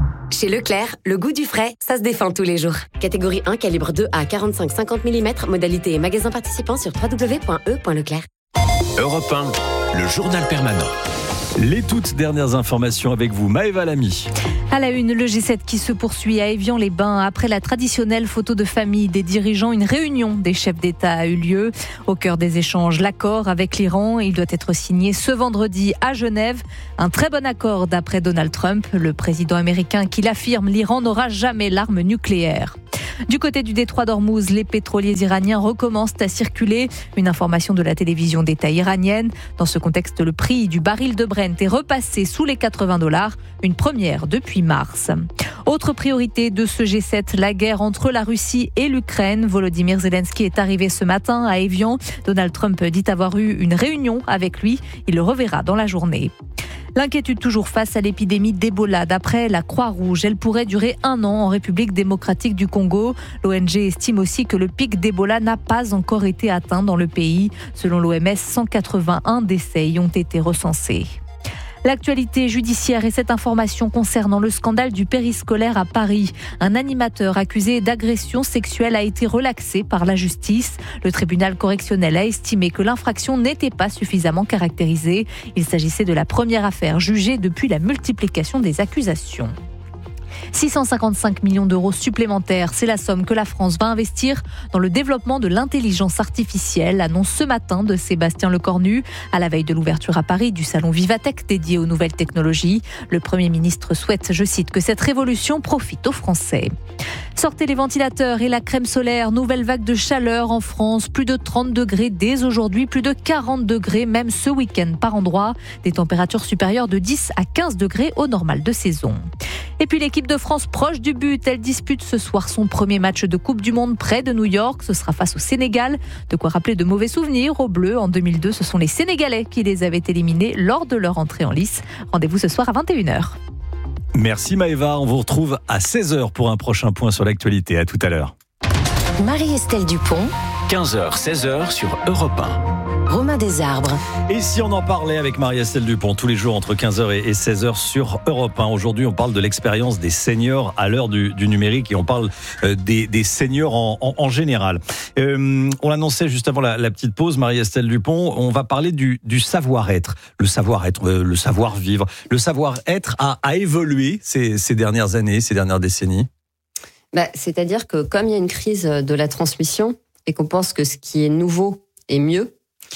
Chez Leclerc, le goût du frais, ça se défend tous les jours. Catégorie 1, calibre 2 à 45-50 mm, modalité et magasin participant sur www.e.leclerc.
Europe 1, le journal permanent.
Les toutes dernières informations avec vous, Maëva Lamy.
À la une, le G7 qui se poursuit à Évian-les-Bains. Après la traditionnelle photo de famille des dirigeants, une réunion des chefs d'État a eu lieu. Au cœur des échanges, l'accord avec l'Iran. Il doit être signé ce vendredi à Genève. Un très bon accord d'après Donald Trump, le président américain qui l'affirme, l'Iran n'aura jamais l'arme nucléaire. Du côté du détroit d'Ormuz, les pétroliers iraniens recommencent à circuler. Une information de la télévision d'État iranienne. Dans ce contexte, le prix du baril de Brent est repassé sous les $80, une première depuis mars. Autre priorité de ce G7, la guerre entre la Russie et l'Ukraine. Volodymyr Zelensky est arrivé ce matin à Évian. Donald Trump dit avoir eu une réunion avec lui. Il le reverra dans la journée. L'inquiétude toujours face à l'épidémie d'Ebola. D'après la Croix-Rouge, elle pourrait durer 1 an en République démocratique du Congo. L'ONG estime aussi que le pic d'Ebola n'a pas encore été atteint dans le pays. Selon l'OMS, 181 décès y ont été recensés. L'actualité judiciaire et cette information concernant le scandale du périscolaire à Paris. Un animateur accusé d'agression sexuelle a été relaxé par la justice. Le tribunal correctionnel a estimé que l'infraction n'était pas suffisamment caractérisée. Il s'agissait de la première affaire jugée depuis la multiplication des accusations. 655 millions d'euros supplémentaires, c'est la somme que la France va investir dans le développement de l'intelligence artificielle, annonce ce matin de Sébastien Lecornu, à la veille de l'ouverture à Paris du salon Vivatech dédié aux nouvelles technologies. Le Premier ministre souhaite, je cite, que cette révolution profite aux Français. Sortez les ventilateurs et la crème solaire, nouvelle vague de chaleur en France, plus de 30 degrés dès aujourd'hui, plus de 40 degrés même ce week-end par endroit, des températures supérieures de 10 à 15 degrés au normal de saison. Et puis l'équipe de France proche du but, elle dispute ce soir son premier match de Coupe du Monde près de New York. Ce sera face au Sénégal. De quoi rappeler de mauvais souvenirs aux Bleus. En 2002, ce sont les Sénégalais qui les avaient éliminés lors de leur entrée en lice. Rendez-vous ce soir à 21h.
Merci Maëva, on vous retrouve à 16h pour un prochain point sur l'actualité. À tout à l'heure.
Marie-Estelle Dupont,
15h, 16h sur Europe 1.
Romain Desarbres.
Et si on en parlait avec Marie-Estelle Dupont tous les jours entre 15h et 16h sur Europe 1. Aujourd'hui, on parle de l'expérience des seniors à l'heure du numérique et on parle des seniors en général. On l'annonçait juste avant la petite pause, Marie-Estelle Dupont, on va parler du savoir-être. Le savoir-être, le savoir-vivre. Le savoir-être a évolué ces dernières années, ces dernières décennies.
C'est-à-dire que comme il y a une crise de la transmission et qu'on pense que ce qui est nouveau est mieux,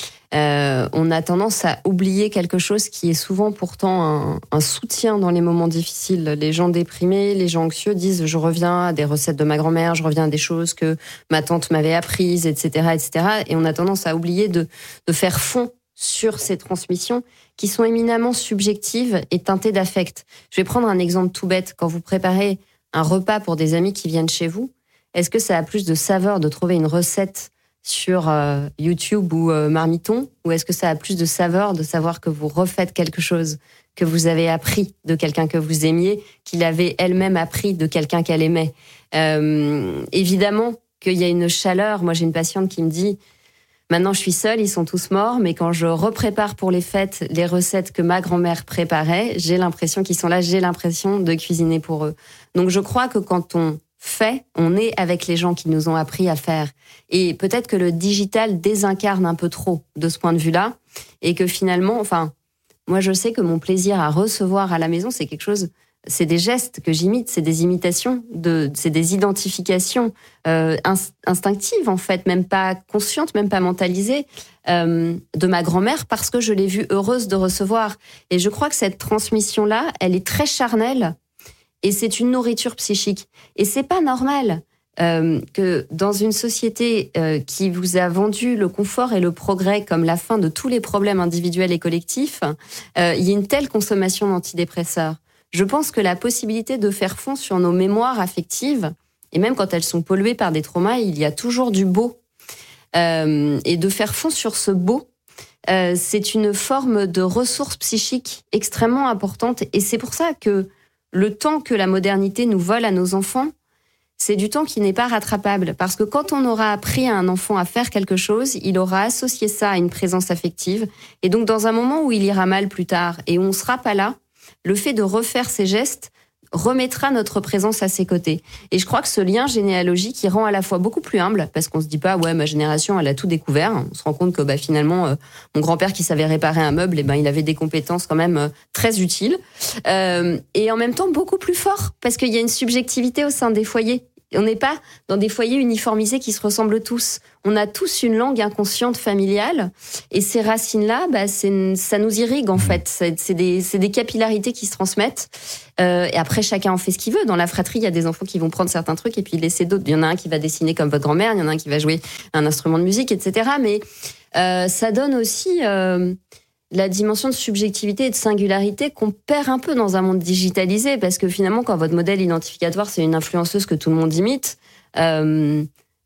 on a tendance à oublier quelque chose qui est souvent pourtant un soutien dans les moments difficiles. Les gens déprimés, les gens anxieux disent « je reviens à des recettes de ma grand-mère, je reviens à des choses que ma tante m'avait apprises, etc. etc. » Et on a tendance à oublier de faire fond sur ces transmissions qui sont éminemment subjectives et teintées d'affect. Je vais prendre un exemple tout bête. Quand vous préparez un repas pour des amis qui viennent chez vous, est-ce que ça a plus de saveur de trouver une recette sur YouTube ou Marmiton, ou est-ce que ça a plus de saveur de savoir que vous refaites quelque chose que vous avez appris de quelqu'un que vous aimiez, qu'il avait elle-même appris de quelqu'un qu'elle aimait. Évidemment qu'il y a une chaleur. Moi, j'ai une patiente qui me dit « Maintenant, je suis seule, ils sont tous morts, mais quand je reprépare pour les fêtes les recettes que ma grand-mère préparait, j'ai l'impression qu'ils sont là, j'ai l'impression de cuisiner pour eux. » Donc, je crois que quand on fait, on est avec les gens qui nous ont appris à faire. Et peut-être que le digital désincarne un peu trop de ce point de vue-là, et que finalement, moi je sais que mon plaisir à recevoir à la maison, c'est quelque chose, c'est des gestes que j'imite, c'est des imitations, c'est des identifications instinctives en fait, même pas conscientes, même pas mentalisées, de ma grand-mère parce que je l'ai vue heureuse de recevoir. Et je crois que cette transmission-là, elle est très charnelle. Et c'est une nourriture psychique. Et c'est pas normal que dans une société qui vous a vendu le confort et le progrès comme la fin de tous les problèmes individuels et collectifs, il y ait une telle consommation d'antidépresseurs. Je pense que la possibilité de faire fond sur nos mémoires affectives, et même quand elles sont polluées par des traumas, il y a toujours du beau. Et de faire fond sur ce beau, c'est une forme de ressource psychique extrêmement importante. Et c'est pour ça que le temps que la modernité nous vole à nos enfants, c'est du temps qui n'est pas rattrapable. Parce que quand on aura appris à un enfant à faire quelque chose, il aura associé ça à une présence affective. Et donc, dans un moment où il ira mal plus tard et où on ne sera pas là, le fait de refaire ces gestes remettra notre présence à ses côtés. Et je crois que ce lien généalogique, il rend à la fois beaucoup plus humble, parce qu'on se dit pas, ouais, ma génération, elle a tout découvert. On se rend compte que finalement, mon grand-père qui savait réparer un meuble, il avait des compétences quand même très utiles. Et en même temps, beaucoup plus fort, parce qu'il y a une subjectivité au sein des foyers. On n'est pas dans des foyers uniformisés qui se ressemblent tous. On a tous une langue inconsciente familiale, et ces racines-là, ça nous irrigue en fait. C'est des capillarités qui se transmettent. Et après, chacun en fait ce qu'il veut. Dans la fratrie, il y a des enfants qui vont prendre certains trucs et puis laisser d'autres. Il y en a un qui va dessiner comme votre grand-mère, il y en a un qui va jouer un instrument de musique, etc. Mais ça donne aussi la dimension de subjectivité et de singularité qu'on perd un peu dans un monde digitalisé, parce que finalement, quand votre modèle identificatoire, c'est une influenceuse que tout le monde imite, le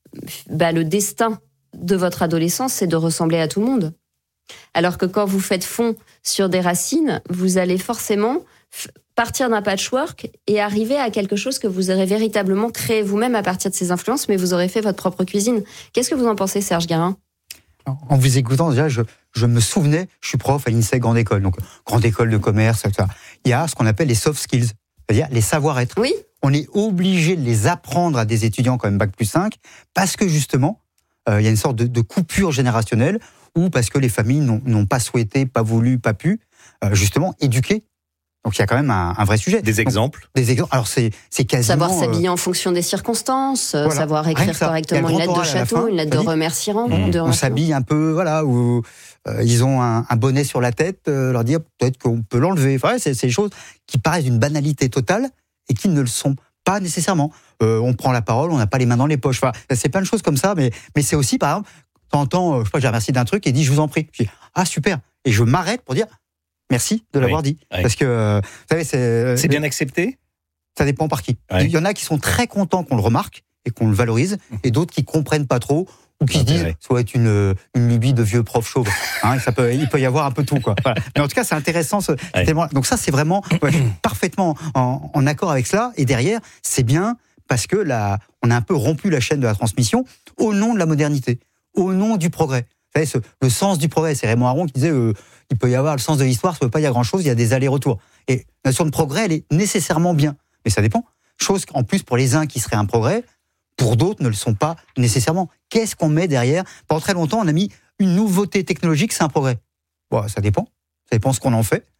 destin de votre adolescence, c'est de ressembler à tout le monde. Alors que quand vous faites fond sur des racines, vous allez forcément partir d'un patchwork et arriver à quelque chose que vous aurez véritablement créé vous-même à partir de ces influences, mais vous aurez fait votre propre cuisine. Qu'est-ce que vous en pensez, Serge Guérin ?
En vous écoutant, déjà, je me souvenais, je suis prof à l'INSEE Grande École, donc Grande École de commerce, etc. Il y a ce qu'on appelle les soft skills, c'est-à-dire les savoir-être.
Oui.
On est obligé de les apprendre à des étudiants quand même Bac+5, parce que justement, il y a une sorte de coupure générationnelle, ou parce que les familles n'ont pas souhaité, pas voulu, pas pu, justement, éduquer. Donc il y a quand même un vrai sujet.
Des exemples.
Alors c'est quasiment...
Savoir s'habiller en fonction des circonstances, savoir écrire correctement une lettre de château, une lettre de remerciement.
On s'habille un peu, ou ils ont un bonnet sur la tête, leur dire peut-être qu'on peut l'enlever. Enfin, c'est des choses qui paraissent d'une banalité totale et qui ne le sont pas nécessairement. On prend la parole, on n'a pas les mains dans les poches. Enfin, c'est plein de choses comme ça, mais c'est aussi, par exemple, t'entends, j'ai remercié d'un truc et dit je vous en prie. Je dis ah super, et je m'arrête pour dire merci de l'avoir dit.
Oui.
Parce que, vous savez,
c'est bien accepté.
Ça dépend par qui.
Oui.
Il y en a qui sont très contents qu'on le remarque et qu'on le valorise, et d'autres qui comprennent pas trop, ou qui se disent ça doit être une lubie de vieux prof chauve. Il peut y avoir un peu tout, quoi. Voilà. Mais en tout cas, c'est intéressant. Donc ça, c'est vraiment parfaitement en accord avec cela. Et derrière, c'est bien parce que on a un peu rompu la chaîne de la transmission au nom de la modernité, au nom du progrès. Vous savez, le sens du progrès, c'est Raymond Aron qui disait il peut y avoir le sens de l'histoire, ça ne veut pas y avoir grand-chose, il y a des allers-retours. Et la notion de progrès, elle est nécessairement bien. Mais ça dépend. Chose qu'en plus, pour les uns qui serait un progrès, pour d'autres ne le sont pas nécessairement. Qu'est-ce qu'on met derrière ? Pendant très longtemps, on a mis une nouveauté technologique, c'est un progrès. Bon, ça dépend. Ça dépend ce qu'on en fait.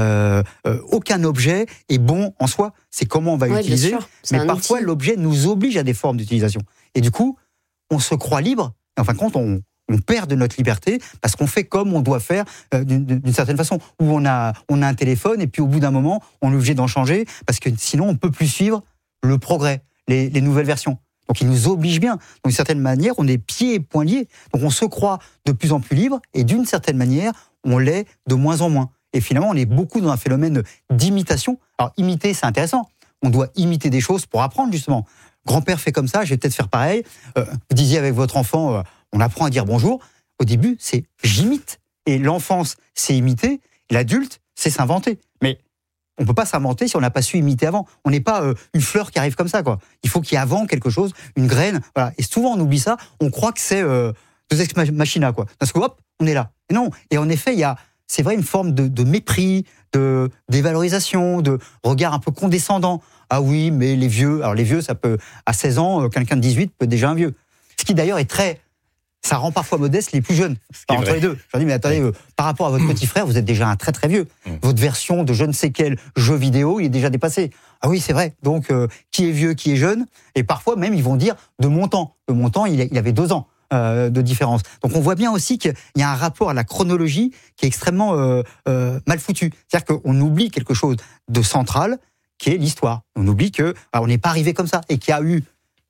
Aucun objet est bon en soi. C'est comment on va l'utiliser. Mais parfois, l'objet nous oblige à des formes d'utilisation. Et du coup, on se croit libre. Et en fin de compte, on perd de notre liberté parce qu'on fait comme on doit faire d'une certaine façon. Où on a un téléphone et puis au bout d'un moment, on est obligé d'en changer parce que sinon, on ne peut plus suivre le progrès, les nouvelles versions. Donc, il nous oblige bien. D'une certaine manière, on est pieds et poings liés. Donc, on se croit de plus en plus libre et d'une certaine manière, on l'est de moins en moins. Et finalement, on est beaucoup dans un phénomène d'imitation. Alors, imiter, c'est intéressant. On doit imiter des choses pour apprendre, justement. Grand-père fait comme ça, je vais peut-être faire pareil. Vous disiez avec votre enfant, on apprend à dire bonjour. Au début, c'est j'imite. Et l'enfance, c'est imiter. L'adulte, c'est s'inventer. Mais on ne peut pas s'inventer si on n'a pas su imiter avant. On n'est pas une fleur qui arrive comme ça, quoi. Il faut qu'il y ait avant quelque chose, une graine. Voilà. Et souvent, on oublie ça. On croit que c'est deux ex machina, quoi. Parce que hop, on est là. Et non. Et en effet, il y a, c'est vrai, une forme de mépris, de dévalorisation, de regard un peu condescendant. Ah oui, mais les vieux. Alors les vieux, ça peut, à 16 ans, quelqu'un de 18 peut être déjà un vieux. Ce qui d'ailleurs est très... Ça rend parfois modeste les plus jeunes. Entre les deux. Je leur dis, mais attendez, par rapport à votre petit frère, vous êtes déjà un très très vieux. Votre version de je ne sais quel jeu vidéo, il est déjà dépassé. Ah oui, c'est vrai. Donc, qui est vieux, qui est jeune. Et parfois même, ils vont dire de mon temps. De mon temps, il avait 2 ans de différence. Donc, on voit bien aussi qu'il y a un rapport à la chronologie qui est extrêmement mal foutu. C'est-à-dire qu'on oublie quelque chose de central, qui est l'histoire. On oublie qu'on n'est pas arrivé comme ça. Et qu'il y a eu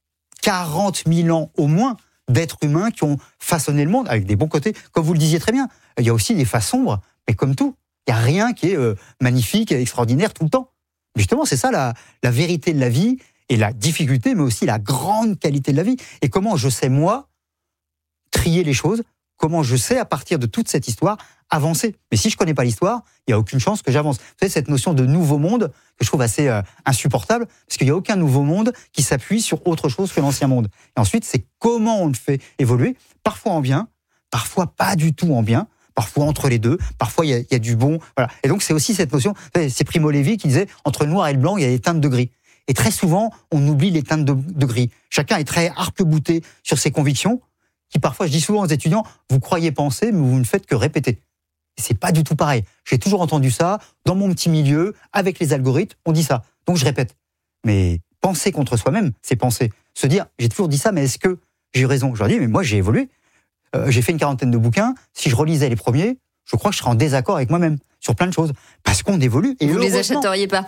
40 000 ans au moins d'êtres humains qui ont façonné le monde avec des bons côtés. Comme vous le disiez très bien, il y a aussi des faces sombres, mais comme tout, il n'y a rien qui est magnifique et extraordinaire tout le temps. Justement, c'est ça la vérité de la vie et la difficulté, mais aussi la grande qualité de la vie. Et comment je sais, moi, trier les choses, comment je sais, à partir de toute cette histoire, avancer. Mais si je ne connais pas l'histoire, il n'y a aucune chance que j'avance. Vous savez, cette notion de nouveau monde, que je trouve assez insupportable, parce qu'il n'y a aucun nouveau monde qui s'appuie sur autre chose que l'ancien monde. Et ensuite, c'est comment on le fait évoluer, parfois en bien, parfois pas du tout en bien, parfois entre les deux, parfois il y a du bon. Voilà. Et donc c'est aussi cette notion, c'est Primo Levi qui disait, entre le noir et le blanc, il y a des teintes de gris. Et très souvent, on oublie les teintes de gris. Chacun est très arc-bouté sur ses convictions, qui parfois, je dis souvent aux étudiants, vous croyez penser, mais vous ne faites que répéter. Et c'est pas du tout pareil. J'ai toujours entendu ça, dans mon petit milieu, avec les algorithmes, on dit ça. Donc je répète. Mais penser contre soi-même, c'est penser. Se dire, j'ai toujours dit ça, mais est-ce que j'ai eu raison? Je leur dis, mais moi j'ai évolué. J'ai fait une 40aine de bouquins. Si je relisais les premiers, je crois que je serais en désaccord avec moi-même sur plein de choses. Parce qu'on évolue. Et
vous les achèteriez pas.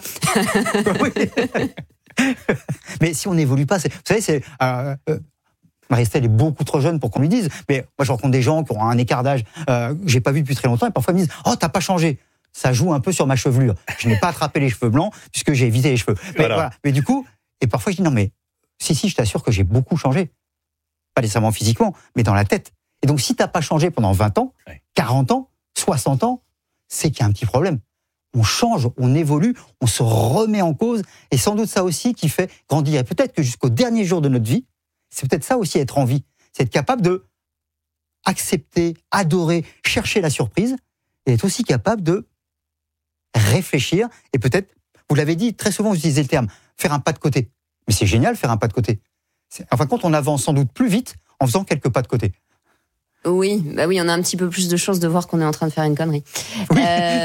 Mais si on n'évolue pas, vous savez, c'est... Marie-Estelle est beaucoup trop jeune pour qu'on lui dise, mais moi je rencontre des gens qui ont un écart d'âge que j'ai pas vu depuis très longtemps, et parfois ils me disent, oh t'as pas changé. Ça joue un peu sur ma chevelure. Je n'ai pas attrapé les cheveux blancs, puisque j'ai évité les cheveux. Mais, voilà. Mais du coup, et parfois je dis, non mais, si, je t'assure que j'ai beaucoup changé. Pas nécessairement physiquement, mais dans la tête. Et donc si t'as pas changé pendant 20 ans, 40 ans, 60 ans, c'est qu'il y a un petit problème. On change, on évolue, on se remet en cause, et sans doute ça aussi qui fait grandir. Et peut-être que jusqu'au dernier jour de notre vie, c'est peut-être ça aussi être en vie, c'est être capable de accepter, adorer, chercher la surprise, et être aussi capable de réfléchir, et peut-être, vous l'avez dit, très souvent vous utilisez le terme, faire un pas de côté. Mais c'est génial faire un pas de côté. En fin de compte, on avance sans doute plus vite en faisant quelques pas de côté.
Oui, bah oui, on a un petit peu plus de chances de voir qu'on est en train de faire une connerie. Oui.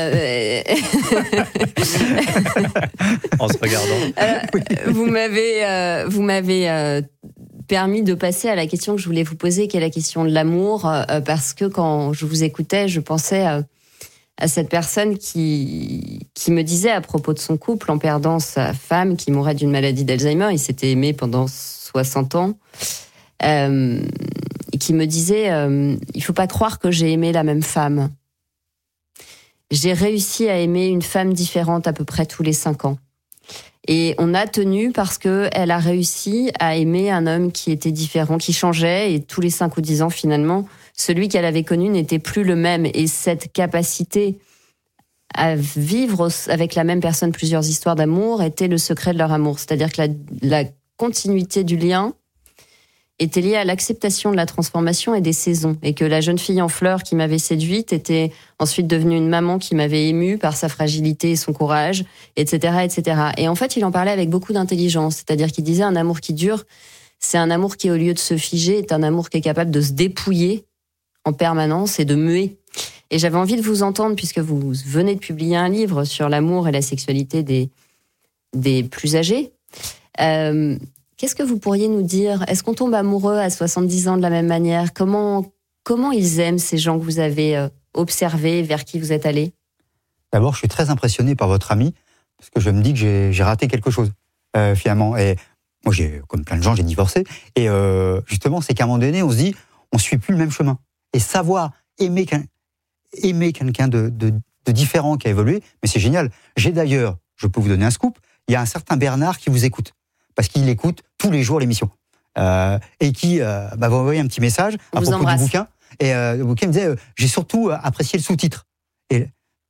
En se regardant.
Vous m'avez permis de passer à la question que je voulais vous poser, qui est la question de l'amour, parce que quand je vous écoutais, je pensais à cette personne qui me disait à propos de son couple, en perdant sa femme qui mourait d'une maladie d'Alzheimer, il s'était aimé pendant 60 ans, et qui me disait il faut pas croire que j'ai aimé la même femme. J'ai réussi à aimer une femme différente à peu près tous les 5 ans. Et on a tenu parce qu'elle a réussi à aimer un homme qui était différent, qui changeait, et tous les 5 ou 10 ans, finalement, celui qu'elle avait connu n'était plus le même. Et cette capacité à vivre avec la même personne plusieurs histoires d'amour était le secret de leur amour. C'est-à-dire que la continuité du lien était liée à l'acceptation de la transformation et des saisons. Et que la jeune fille en fleurs qui m'avait séduite était ensuite devenue une maman qui m'avait émue par sa fragilité et son courage, etc., etc. Et en fait, il en parlait avec beaucoup d'intelligence. C'est-à-dire qu'il disait un amour qui dure, c'est un amour qui, au lieu de se figer, est un amour qui est capable de se dépouiller en permanence et de muer. Et j'avais envie de vous entendre, puisque vous venez de publier un livre sur l'amour et la sexualité des plus âgés. Qu'est-ce que vous pourriez nous dire? Est-ce qu'on tombe amoureux à 70 ans de la même manière? Comment ils aiment ces gens que vous avez observés, vers qui vous êtes allés?
D'abord, je suis très impressionné par votre ami, parce que je me dis que j'ai raté quelque chose, finalement. Et moi, comme plein de gens, j'ai divorcé. Et justement, c'est qu'à un moment donné, on se dit, on ne suit plus le même chemin. Et savoir aimer quelqu'un de différent qui a évolué, mais c'est génial. J'ai d'ailleurs, je peux vous donner un scoop, il y a un certain Bernard qui vous écoute. Parce qu'il écoute tous les jours l'émission. Et qui m'a envoyé un petit message à propos du bouquin. Et le bouquin me disait, j'ai surtout apprécié le sous-titre. Et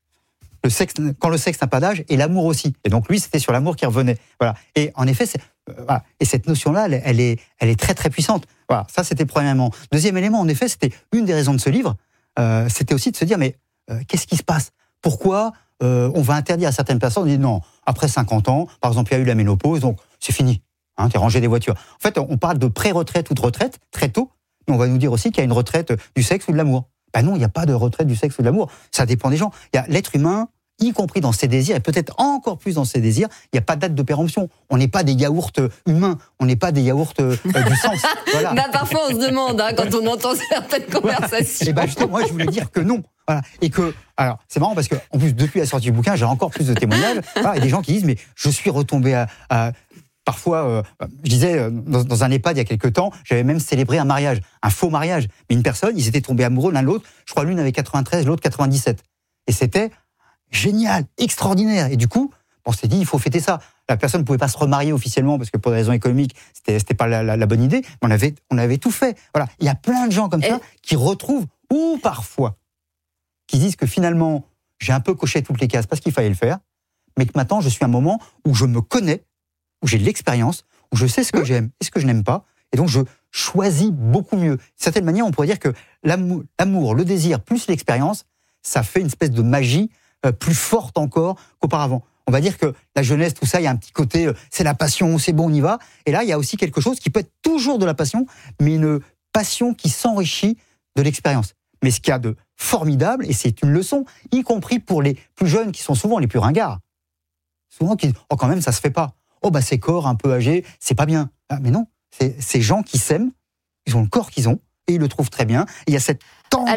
quand le sexe n'a pas d'âge, et l'amour aussi. Et donc lui, c'était sur l'amour qui revenait. Voilà. Et en effet, voilà. Et cette notion-là, elle est très très puissante. Voilà. Ça, c'était le premier élément. Deuxième élément, en effet, c'était une des raisons de ce livre. C'était aussi de se dire, mais qu'est-ce qui se passe? Pourquoi on va interdire à certaines personnes? On dit non, après 50 ans, par exemple, il y a eu la ménopause, donc c'est fini. Hein, t'es rangé des voitures. En fait, on parle de pré-retraite ou de retraite très tôt, mais on va nous dire aussi qu'il y a une retraite du sexe ou de l'amour. Ben non, il n'y a pas de retraite du sexe ou de l'amour. Ça dépend des gens. Il y a l'être humain, y compris dans ses désirs, et peut-être encore plus dans ses désirs, il n'y a pas de date de péremption. On n'est pas des yaourts humains, on n'est pas des yaourts du sens. Voilà.
Bah, parfois, on se demande, quand on entend certaines conversations.
Et ben justement, moi, je voulais dire que non. Voilà. Et que, alors, c'est marrant parce que, en plus, depuis la sortie du bouquin, j'ai encore plus de témoignages. Voilà, et des gens qui disent, mais je suis retombé parfois, je disais, dans un EHPAD il y a quelques temps, j'avais même célébré un mariage, un faux mariage. Mais une personne, ils étaient tombés amoureux l'un de l'autre. Je crois l'une avait 93, l'autre 97. Et c'était génial, extraordinaire. Et du coup, on s'est dit, il faut fêter ça. La personne ne pouvait pas se remarier officiellement parce que pour des raisons économiques, c'était pas la bonne idée. Mais on avait tout fait. Voilà. Il y a plein de gens comme ça qui retrouvent, ou parfois, qui disent que finalement, j'ai un peu coché toutes les cases parce qu'il fallait le faire, mais que maintenant, je suis à un moment où je me connais, où j'ai de l'expérience, où je sais ce que j'aime et ce que je n'aime pas, et donc choisit beaucoup mieux. D'une certaine manière, on pourrait dire que l'amour, le désir, plus l'expérience, ça fait une espèce de magie plus forte encore qu'auparavant. On va dire que la jeunesse, tout ça, il y a un petit côté, c'est la passion, c'est bon, on y va. Et là, il y a aussi quelque chose qui peut être toujours de la passion, mais une passion qui s'enrichit de l'expérience. Mais ce qu'il y a de formidable, et c'est une leçon, y compris pour les plus jeunes qui sont souvent les plus ringards. Souvent, qui disent, oh quand même, ça se fait pas. Oh bah ces corps un peu âgés, c'est pas bien. Ah, mais non, c'est ces gens qui s'aiment, ils ont le corps qu'ils ont, et ils le trouvent très bien. Et il y a cette tendresse.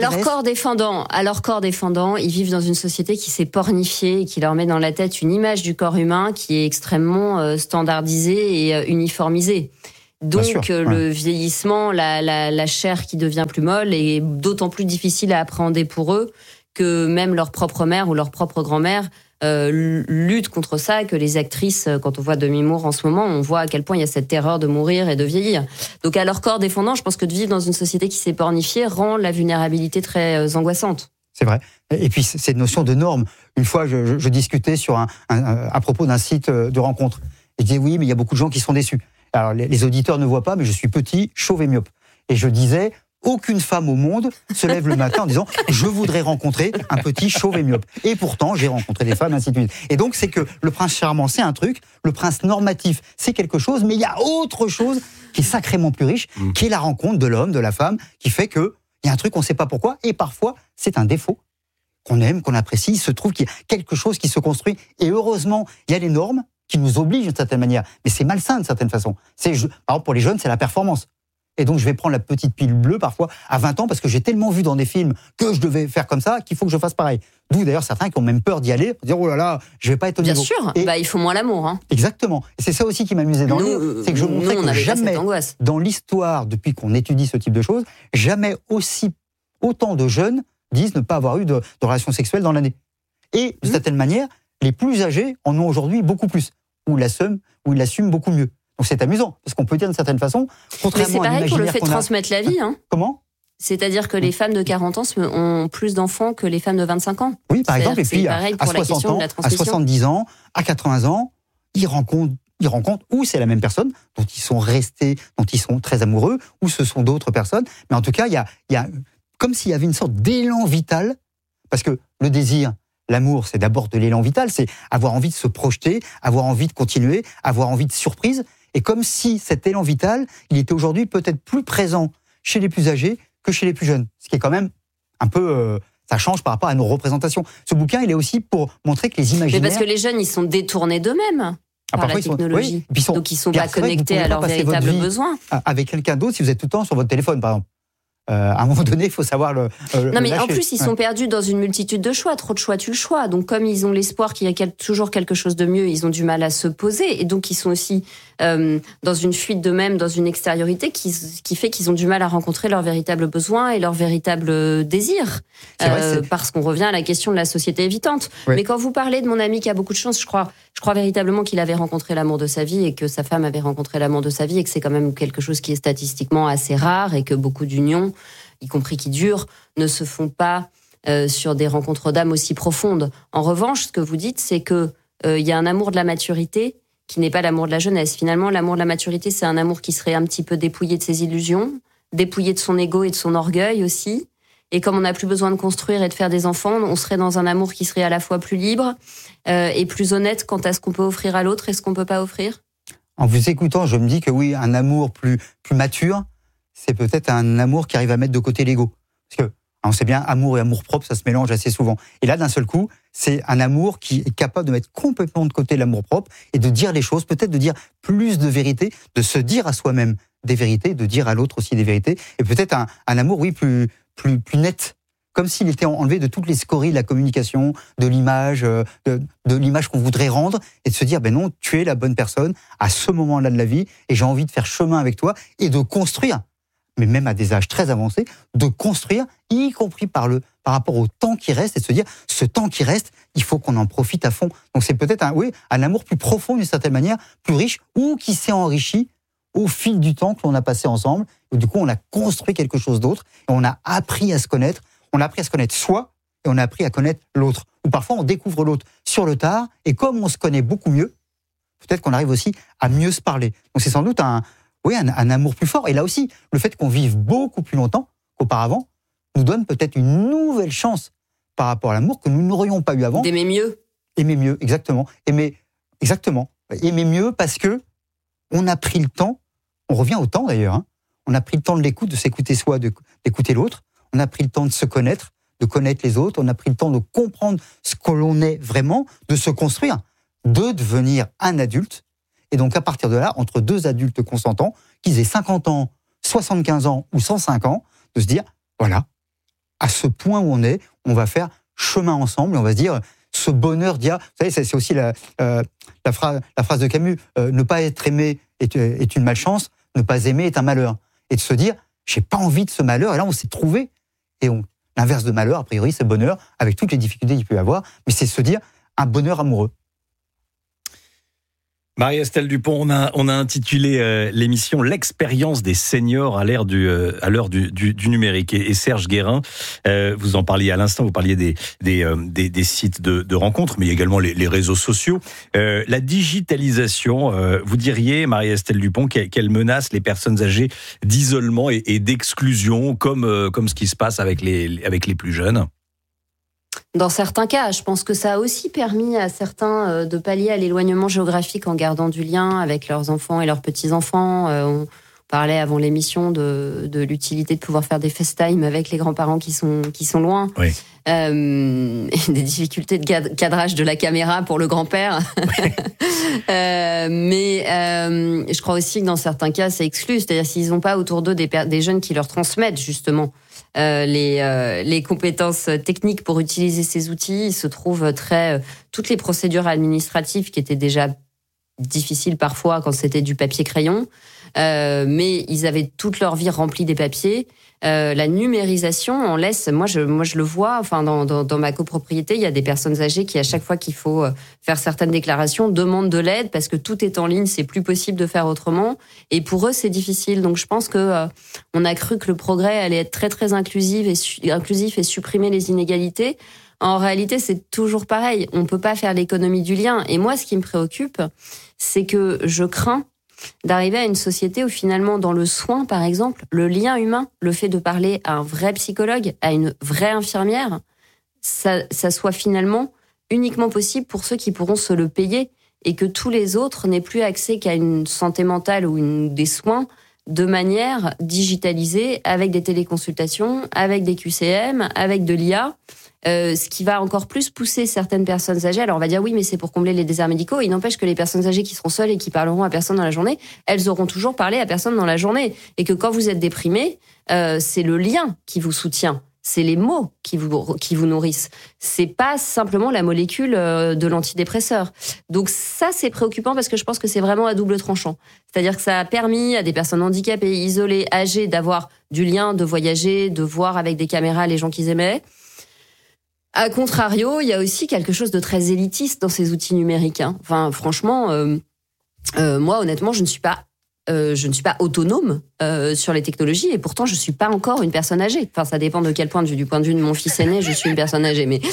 À leur corps défendant, ils vivent dans une société qui s'est pornifiée et qui leur met dans la tête une image du corps humain qui est extrêmement standardisée et uniformisée. Donc le vieillissement, la chair qui devient plus molle est d'autant plus difficile à appréhender pour eux que même leur propre mère ou leur propre grand-mère luttent contre ça, que les actrices, quand on voit Demi Moore en ce moment, on voit à quel point il y a cette terreur de mourir et de vieillir. Donc à leur corps défendant, je pense que de vivre dans une société qui s'est pornifiée rend la vulnérabilité très angoissante.
C'est vrai. Et puis cette notion de norme. Une fois, je discutais à propos d'un site de rencontre. Et je disais oui, mais il y a beaucoup de gens qui sont déçus. Alors les auditeurs ne voient pas, mais je suis petit, chauve et myope. Et je disais, aucune femme au monde se lève le matin en disant « je voudrais rencontrer un petit chauve et myope ». Et pourtant, j'ai rencontré des femmes, ainsi de suite. Et donc, c'est que le prince charmant, c'est un truc, le prince normatif, c'est quelque chose, mais il y a autre chose qui est sacrément plus riche, qui est la rencontre de l'homme, de la femme, qui fait qu'il y a un truc, on ne sait pas pourquoi, et parfois, c'est un défaut qu'on aime, qu'on apprécie. Il se trouve qu'il y a quelque chose qui se construit. Et heureusement, il y a les normes qui nous obligent d'une certaine manière. Mais c'est malsain d'une certaine façon. Par exemple, pour les jeunes, c'est la performance. Et donc, je vais prendre la petite pilule bleue, parfois, à 20 ans, parce que j'ai tellement vu dans des films que je devais faire comme ça, qu'il faut que je fasse pareil. D'où, d'ailleurs, certains qui ont même peur d'y aller, pour dire, oh là là, je vais pas être au niveau.
Bien sûr, il faut moins l'amour. Hein.
Exactement. Et c'est ça aussi qui m'amusait dans le livre, c'est que je montrais que jamais, dans l'histoire, depuis qu'on étudie ce type de choses, jamais autant de jeunes disent ne pas avoir eu de relations sexuelles dans l'année. Et, de certaine manière, les plus âgés en ont aujourd'hui beaucoup plus, ou ils l'assument beaucoup mieux. Donc c'est amusant, parce qu'on peut dire d'une certaine façon, contrairement à l'imaginaire qu'on a... Mais c'est pareil pour le fait de transmettre
la vie. Hein.
Comment ?
C'est-à-dire que les femmes de 40 ans ont plus d'enfants que les femmes de 25 ans.
Oui, par exemple, et puis à 60 ans, à 70 ans, à 80 ans, ils rencontrent ou c'est la même personne dont ils sont restés, dont ils sont très amoureux, ou ce sont d'autres personnes. Mais en tout cas, il y a comme s'il y avait une sorte d'élan vital, parce que le désir, l'amour, c'est d'abord de l'élan vital, c'est avoir envie de se projeter, avoir envie de continuer, avoir envie de surprise. Et comme si cet élan vital, il était aujourd'hui peut-être plus présent chez les plus âgés que chez les plus jeunes. Ce qui est quand même un peu... ça change par rapport à nos représentations. Ce bouquin, il est aussi pour montrer que les imaginaires...
Mais parce que les jeunes, ils sont détournés d'eux-mêmes par la technologie. Donc ils ne sont pas connectés à leurs véritables besoins.
Avec quelqu'un d'autre, si vous êtes tout le temps sur votre téléphone, par exemple. À un moment donné, il faut savoir le
non, mais
lâcher.
En plus, ils sont perdus dans une multitude de choix. Trop de choix, tu le choix. Donc, comme ils ont l'espoir qu'il y a toujours quelque chose de mieux, ils ont du mal à se poser. Et donc, ils sont aussi dans une fuite d'eux-mêmes, dans une extériorité qui fait qu'ils ont du mal à rencontrer leurs véritables besoins et leurs véritables désirs. Parce qu'on revient à la question de la société évitante. Oui. Mais quand vous parlez de mon ami qui a beaucoup de chance, je crois véritablement qu'il avait rencontré l'amour de sa vie et que sa femme avait rencontré l'amour de sa vie et que c'est quand même quelque chose qui est statistiquement assez rare et que beaucoup d'unions, y compris qui durent, ne se font pas sur des rencontres d'âme aussi profondes. En revanche, ce que vous dites, c'est que y a un amour de la maturité qui n'est pas l'amour de la jeunesse. Finalement, l'amour de la maturité, c'est un amour qui serait un petit peu dépouillé de ses illusions, dépouillé de son ego et de son orgueil aussi. Et comme on n'a plus besoin de construire et de faire des enfants, on serait dans un amour qui serait à la fois plus libre et plus honnête quant à ce qu'on peut offrir à l'autre et ce qu'on ne peut pas offrir.
En vous écoutant, je me dis que oui, un amour plus mature, c'est peut-être un amour qui arrive à mettre de côté l'ego. Parce que on sait bien, amour et amour propre, ça se mélange assez souvent. Et là, d'un seul coup, c'est un amour qui est capable de mettre complètement de côté l'amour propre et de dire les choses, peut-être de dire plus de vérité, de se dire à soi-même des vérités, de dire à l'autre aussi des vérités. Et peut-être un amour, oui, plus net. Comme s'il était enlevé de toutes les scories de la communication, de l'image, de l'image qu'on voudrait rendre, et de se dire, ben non, tu es la bonne personne à ce moment-là de la vie, et j'ai envie de faire chemin avec toi, et de construire, mais même à des âges très avancés, de construire, y compris par rapport au temps qui reste, et de se dire, ce temps qui reste, il faut qu'on en profite à fond. Donc c'est peut-être un amour plus profond d'une certaine manière, plus riche, ou qui s'est enrichi au fil du temps que l'on a passé ensemble, et du coup on a construit quelque chose d'autre, et on a appris à se connaître. On a appris à se connaître soi et on a appris à connaître l'autre. Ou parfois, on découvre l'autre sur le tard et comme on se connaît beaucoup mieux, peut-être qu'on arrive aussi à mieux se parler. Donc c'est sans doute un amour plus fort. Et là aussi, le fait qu'on vive beaucoup plus longtemps qu'auparavant nous donne peut-être une nouvelle chance par rapport à l'amour que nous n'aurions pas eu avant.
D'aimer mieux.
Aimer mieux, exactement. Aimer mieux parce que on a pris le temps, on revient au temps d'ailleurs, on a pris le temps de l'écoute, de s'écouter soi, d'écouter l'autre, on a pris le temps de se connaître, de connaître les autres, on a pris le temps de comprendre ce que l'on est vraiment, de se construire, de devenir un adulte. Et donc à partir de là, entre deux adultes consentants, qu'ils aient 50 ans, 75 ans ou 105 ans, de se dire, voilà, à ce point où on est, on va faire chemin ensemble, et on va se dire, ce bonheur d'il y a... Vous savez, c'est aussi la phrase de Camus, ne pas être aimé est une malchance, ne pas aimer est un malheur. Et de se dire, j'ai pas envie de ce malheur, et là on s'est trouvé, et l'inverse de malheur, a priori, c'est bonheur, avec toutes les difficultés qu'il peut y avoir, mais c'est se dire, un bonheur amoureux.
Marie-Estelle Dupont, on a intitulé l'émission L'expérience des seniors à l'heure du numérique. Et Serge Guérin, vous en parliez à l'instant, vous parliez des sites de rencontres, mais également les réseaux sociaux. La digitalisation, vous diriez, Marie-Estelle Dupont, qu'elle menace les personnes âgées d'isolement et d'exclusion, comme ce qui se passe avec les plus jeunes?
Dans certains cas, je pense que ça a aussi permis à certains de pallier à l'éloignement géographique en gardant du lien avec leurs enfants et leurs petits-enfants. On parlait avant l'émission de l'utilité de pouvoir faire des FaceTime avec les grands-parents qui sont loin.
Oui.
Des difficultés de cadrage de la caméra pour le grand-père. Mais je crois aussi que dans certains cas, c'est exclu. C'est-à-dire s'ils n'ont pas autour d'eux des jeunes qui leur transmettent justement les compétences techniques pour utiliser ces outils, il se trouve toutes les procédures administratives qui étaient déjà difficiles parfois quand c'était du papier-crayon, mais ils avaient toute leur vie remplie des papiers. La numérisation en laisse, moi je le vois, enfin dans ma copropriété, il y a des personnes âgées qui à chaque fois qu'il faut faire certaines déclarations demandent de l'aide parce que tout est en ligne, c'est plus possible de faire autrement et pour eux c'est difficile. Donc je pense que on a cru que le progrès allait être très très inclusif et supprimer les inégalités. En réalité, c'est toujours pareil, on peut pas faire l'économie du lien et moi ce qui me préoccupe, c'est que je crains d'arriver à une société où finalement dans le soin par exemple, le lien humain, le fait de parler à un vrai psychologue, à une vraie infirmière, ça soit finalement uniquement possible pour ceux qui pourront se le payer et que tous les autres n'aient plus accès qu'à une santé mentale ou des soins de manière digitalisée avec des téléconsultations, avec des QCM, avec de l'IA. Ce qui va encore plus pousser certaines personnes âgées. Alors on va dire oui, mais c'est pour combler les déserts médicaux. Il n'empêche que les personnes âgées qui seront seules et qui parleront à personne dans la journée, elles auront toujours parlé à personne dans la journée. Et que quand vous êtes déprimé, c'est le lien qui vous soutient. C'est les mots qui vous nourrissent. C'est pas simplement la molécule de l'antidépresseur. Donc ça, c'est préoccupant parce que je pense que c'est vraiment à double tranchant. C'est-à-dire que ça a permis à des personnes handicapées, isolées, âgées, d'avoir du lien, de voyager, de voir avec des caméras les gens qu'ils aimaient. A contrario, il y a aussi quelque chose de très élitiste dans ces outils numériques. Enfin, franchement, moi, honnêtement, je ne suis pas autonome sur les technologies et pourtant, je suis pas encore une personne âgée. Enfin, ça dépend de quel point de vue. Du point de vue de mon fils aîné, je suis une personne âgée, mais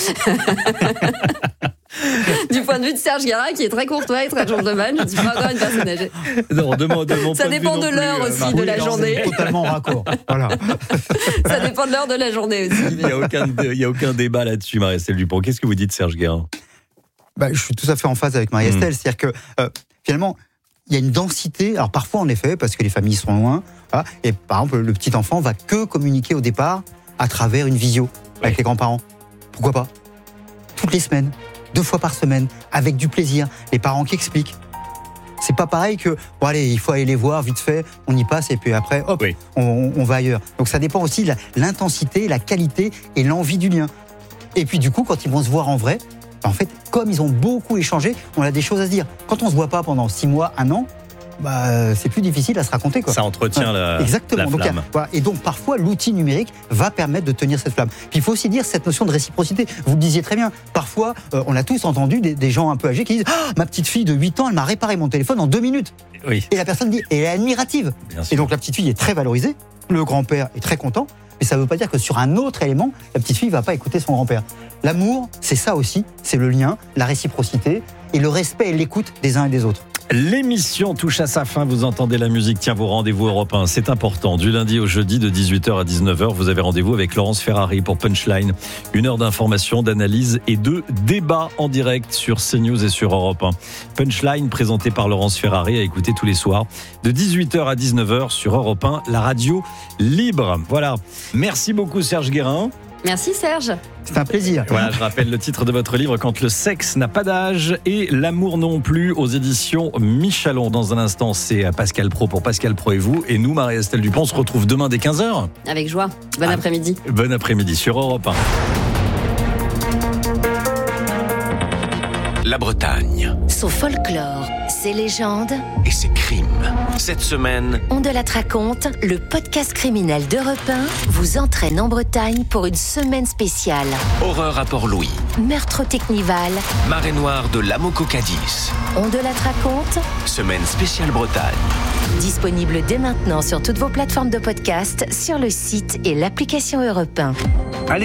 du point de vue de Serge Guérin, qui est très courtois et très gentleman, je ne suis pas encore une personne âgée.
Non, de mon
ça dépend de l'heure aussi de la journée.
Totalement raccord. Voilà.
Ça dépend de l'heure de la journée aussi.
Il y a aucun débat là-dessus, Marie-Estelle Dupont. Qu'est-ce que vous dites, Serge Guérin?
Je suis tout à fait en phase avec Marie-Estelle. C'est-à-dire que finalement, il y a une densité. Alors parfois, en effet, parce que les familles sont loin. Voilà, et par exemple, le petit enfant va que communiquer au départ à travers une visio avec les grands-parents. Pourquoi pas? Toutes les semaines, 2 fois par semaine, avec du plaisir. Les parents qui expliquent. C'est pas pareil que, bon allez, il faut aller les voir vite fait, on y passe et puis après, hop, on va ailleurs. Donc ça dépend aussi de l'intensité, la qualité et l'envie du lien. Et puis du coup, quand ils vont se voir en vrai, en fait, comme ils ont beaucoup échangé, on a des choses à se dire. Quand on se voit pas pendant 6 mois, 1 an, c'est plus difficile à se raconter, quoi.
Ça entretient
exactement.
la flamme.
Et donc parfois, l'outil numérique va permettre de tenir cette flamme. Puis il faut aussi dire cette notion de réciprocité. Vous le disiez très bien. Parfois, on a tous entendu des gens un peu âgés qui disent ma petite fille de 8 ans, elle m'a réparé mon téléphone en 2 minutes.
Oui.
Et la personne dit, et elle est admirative. Et donc la petite fille est très valorisée. Le grand-père est très content. Mais ça ne veut pas dire que sur un autre élément, la petite fille ne va pas écouter son grand-père. L'amour, c'est ça aussi. C'est le lien, la réciprocité et le respect et l'écoute des uns et des autres.
L'émission touche à sa fin, vous entendez la musique, tiens vos rendez-vous Europe 1, c'est important. Du lundi au jeudi de 18h à 19h, vous avez rendez-vous avec Laurence Ferrari pour Punchline. 1 heure d'information, d'analyse et de débat en direct sur CNews et sur Europe 1. Punchline présenté par Laurence Ferrari à écouter tous les soirs de 18h à 19h sur Europe 1, la radio libre. Voilà, merci beaucoup Serge Guérin.
Merci Serge.
C'est un plaisir.
Voilà, je rappelle le titre de votre livre, Quand le sexe n'a pas d'âge et l'amour non plus, aux éditions Michalon. Dans un instant, c'est Pascal Praud pour Pascal Praud et vous. Et nous, Marie-Estelle Dupont, on se retrouve demain dès 15h.
Avec joie. Bon après-midi.
Bon après-midi sur Europe 1.
La Bretagne.
Son folklore, ses légendes
et ses crimes. Cette semaine,
On de la raconte, le podcast criminel d'Europe 1 vous entraîne en Bretagne pour une semaine spéciale.
horreur à Port-Louis,
Meurtre au Technival,
marée noire de l'Amoco-Cadiz.
On de la raconte,
Semaine spéciale Bretagne.
disponible dès maintenant sur toutes vos plateformes de podcast, sur le site et l'application Europe 1.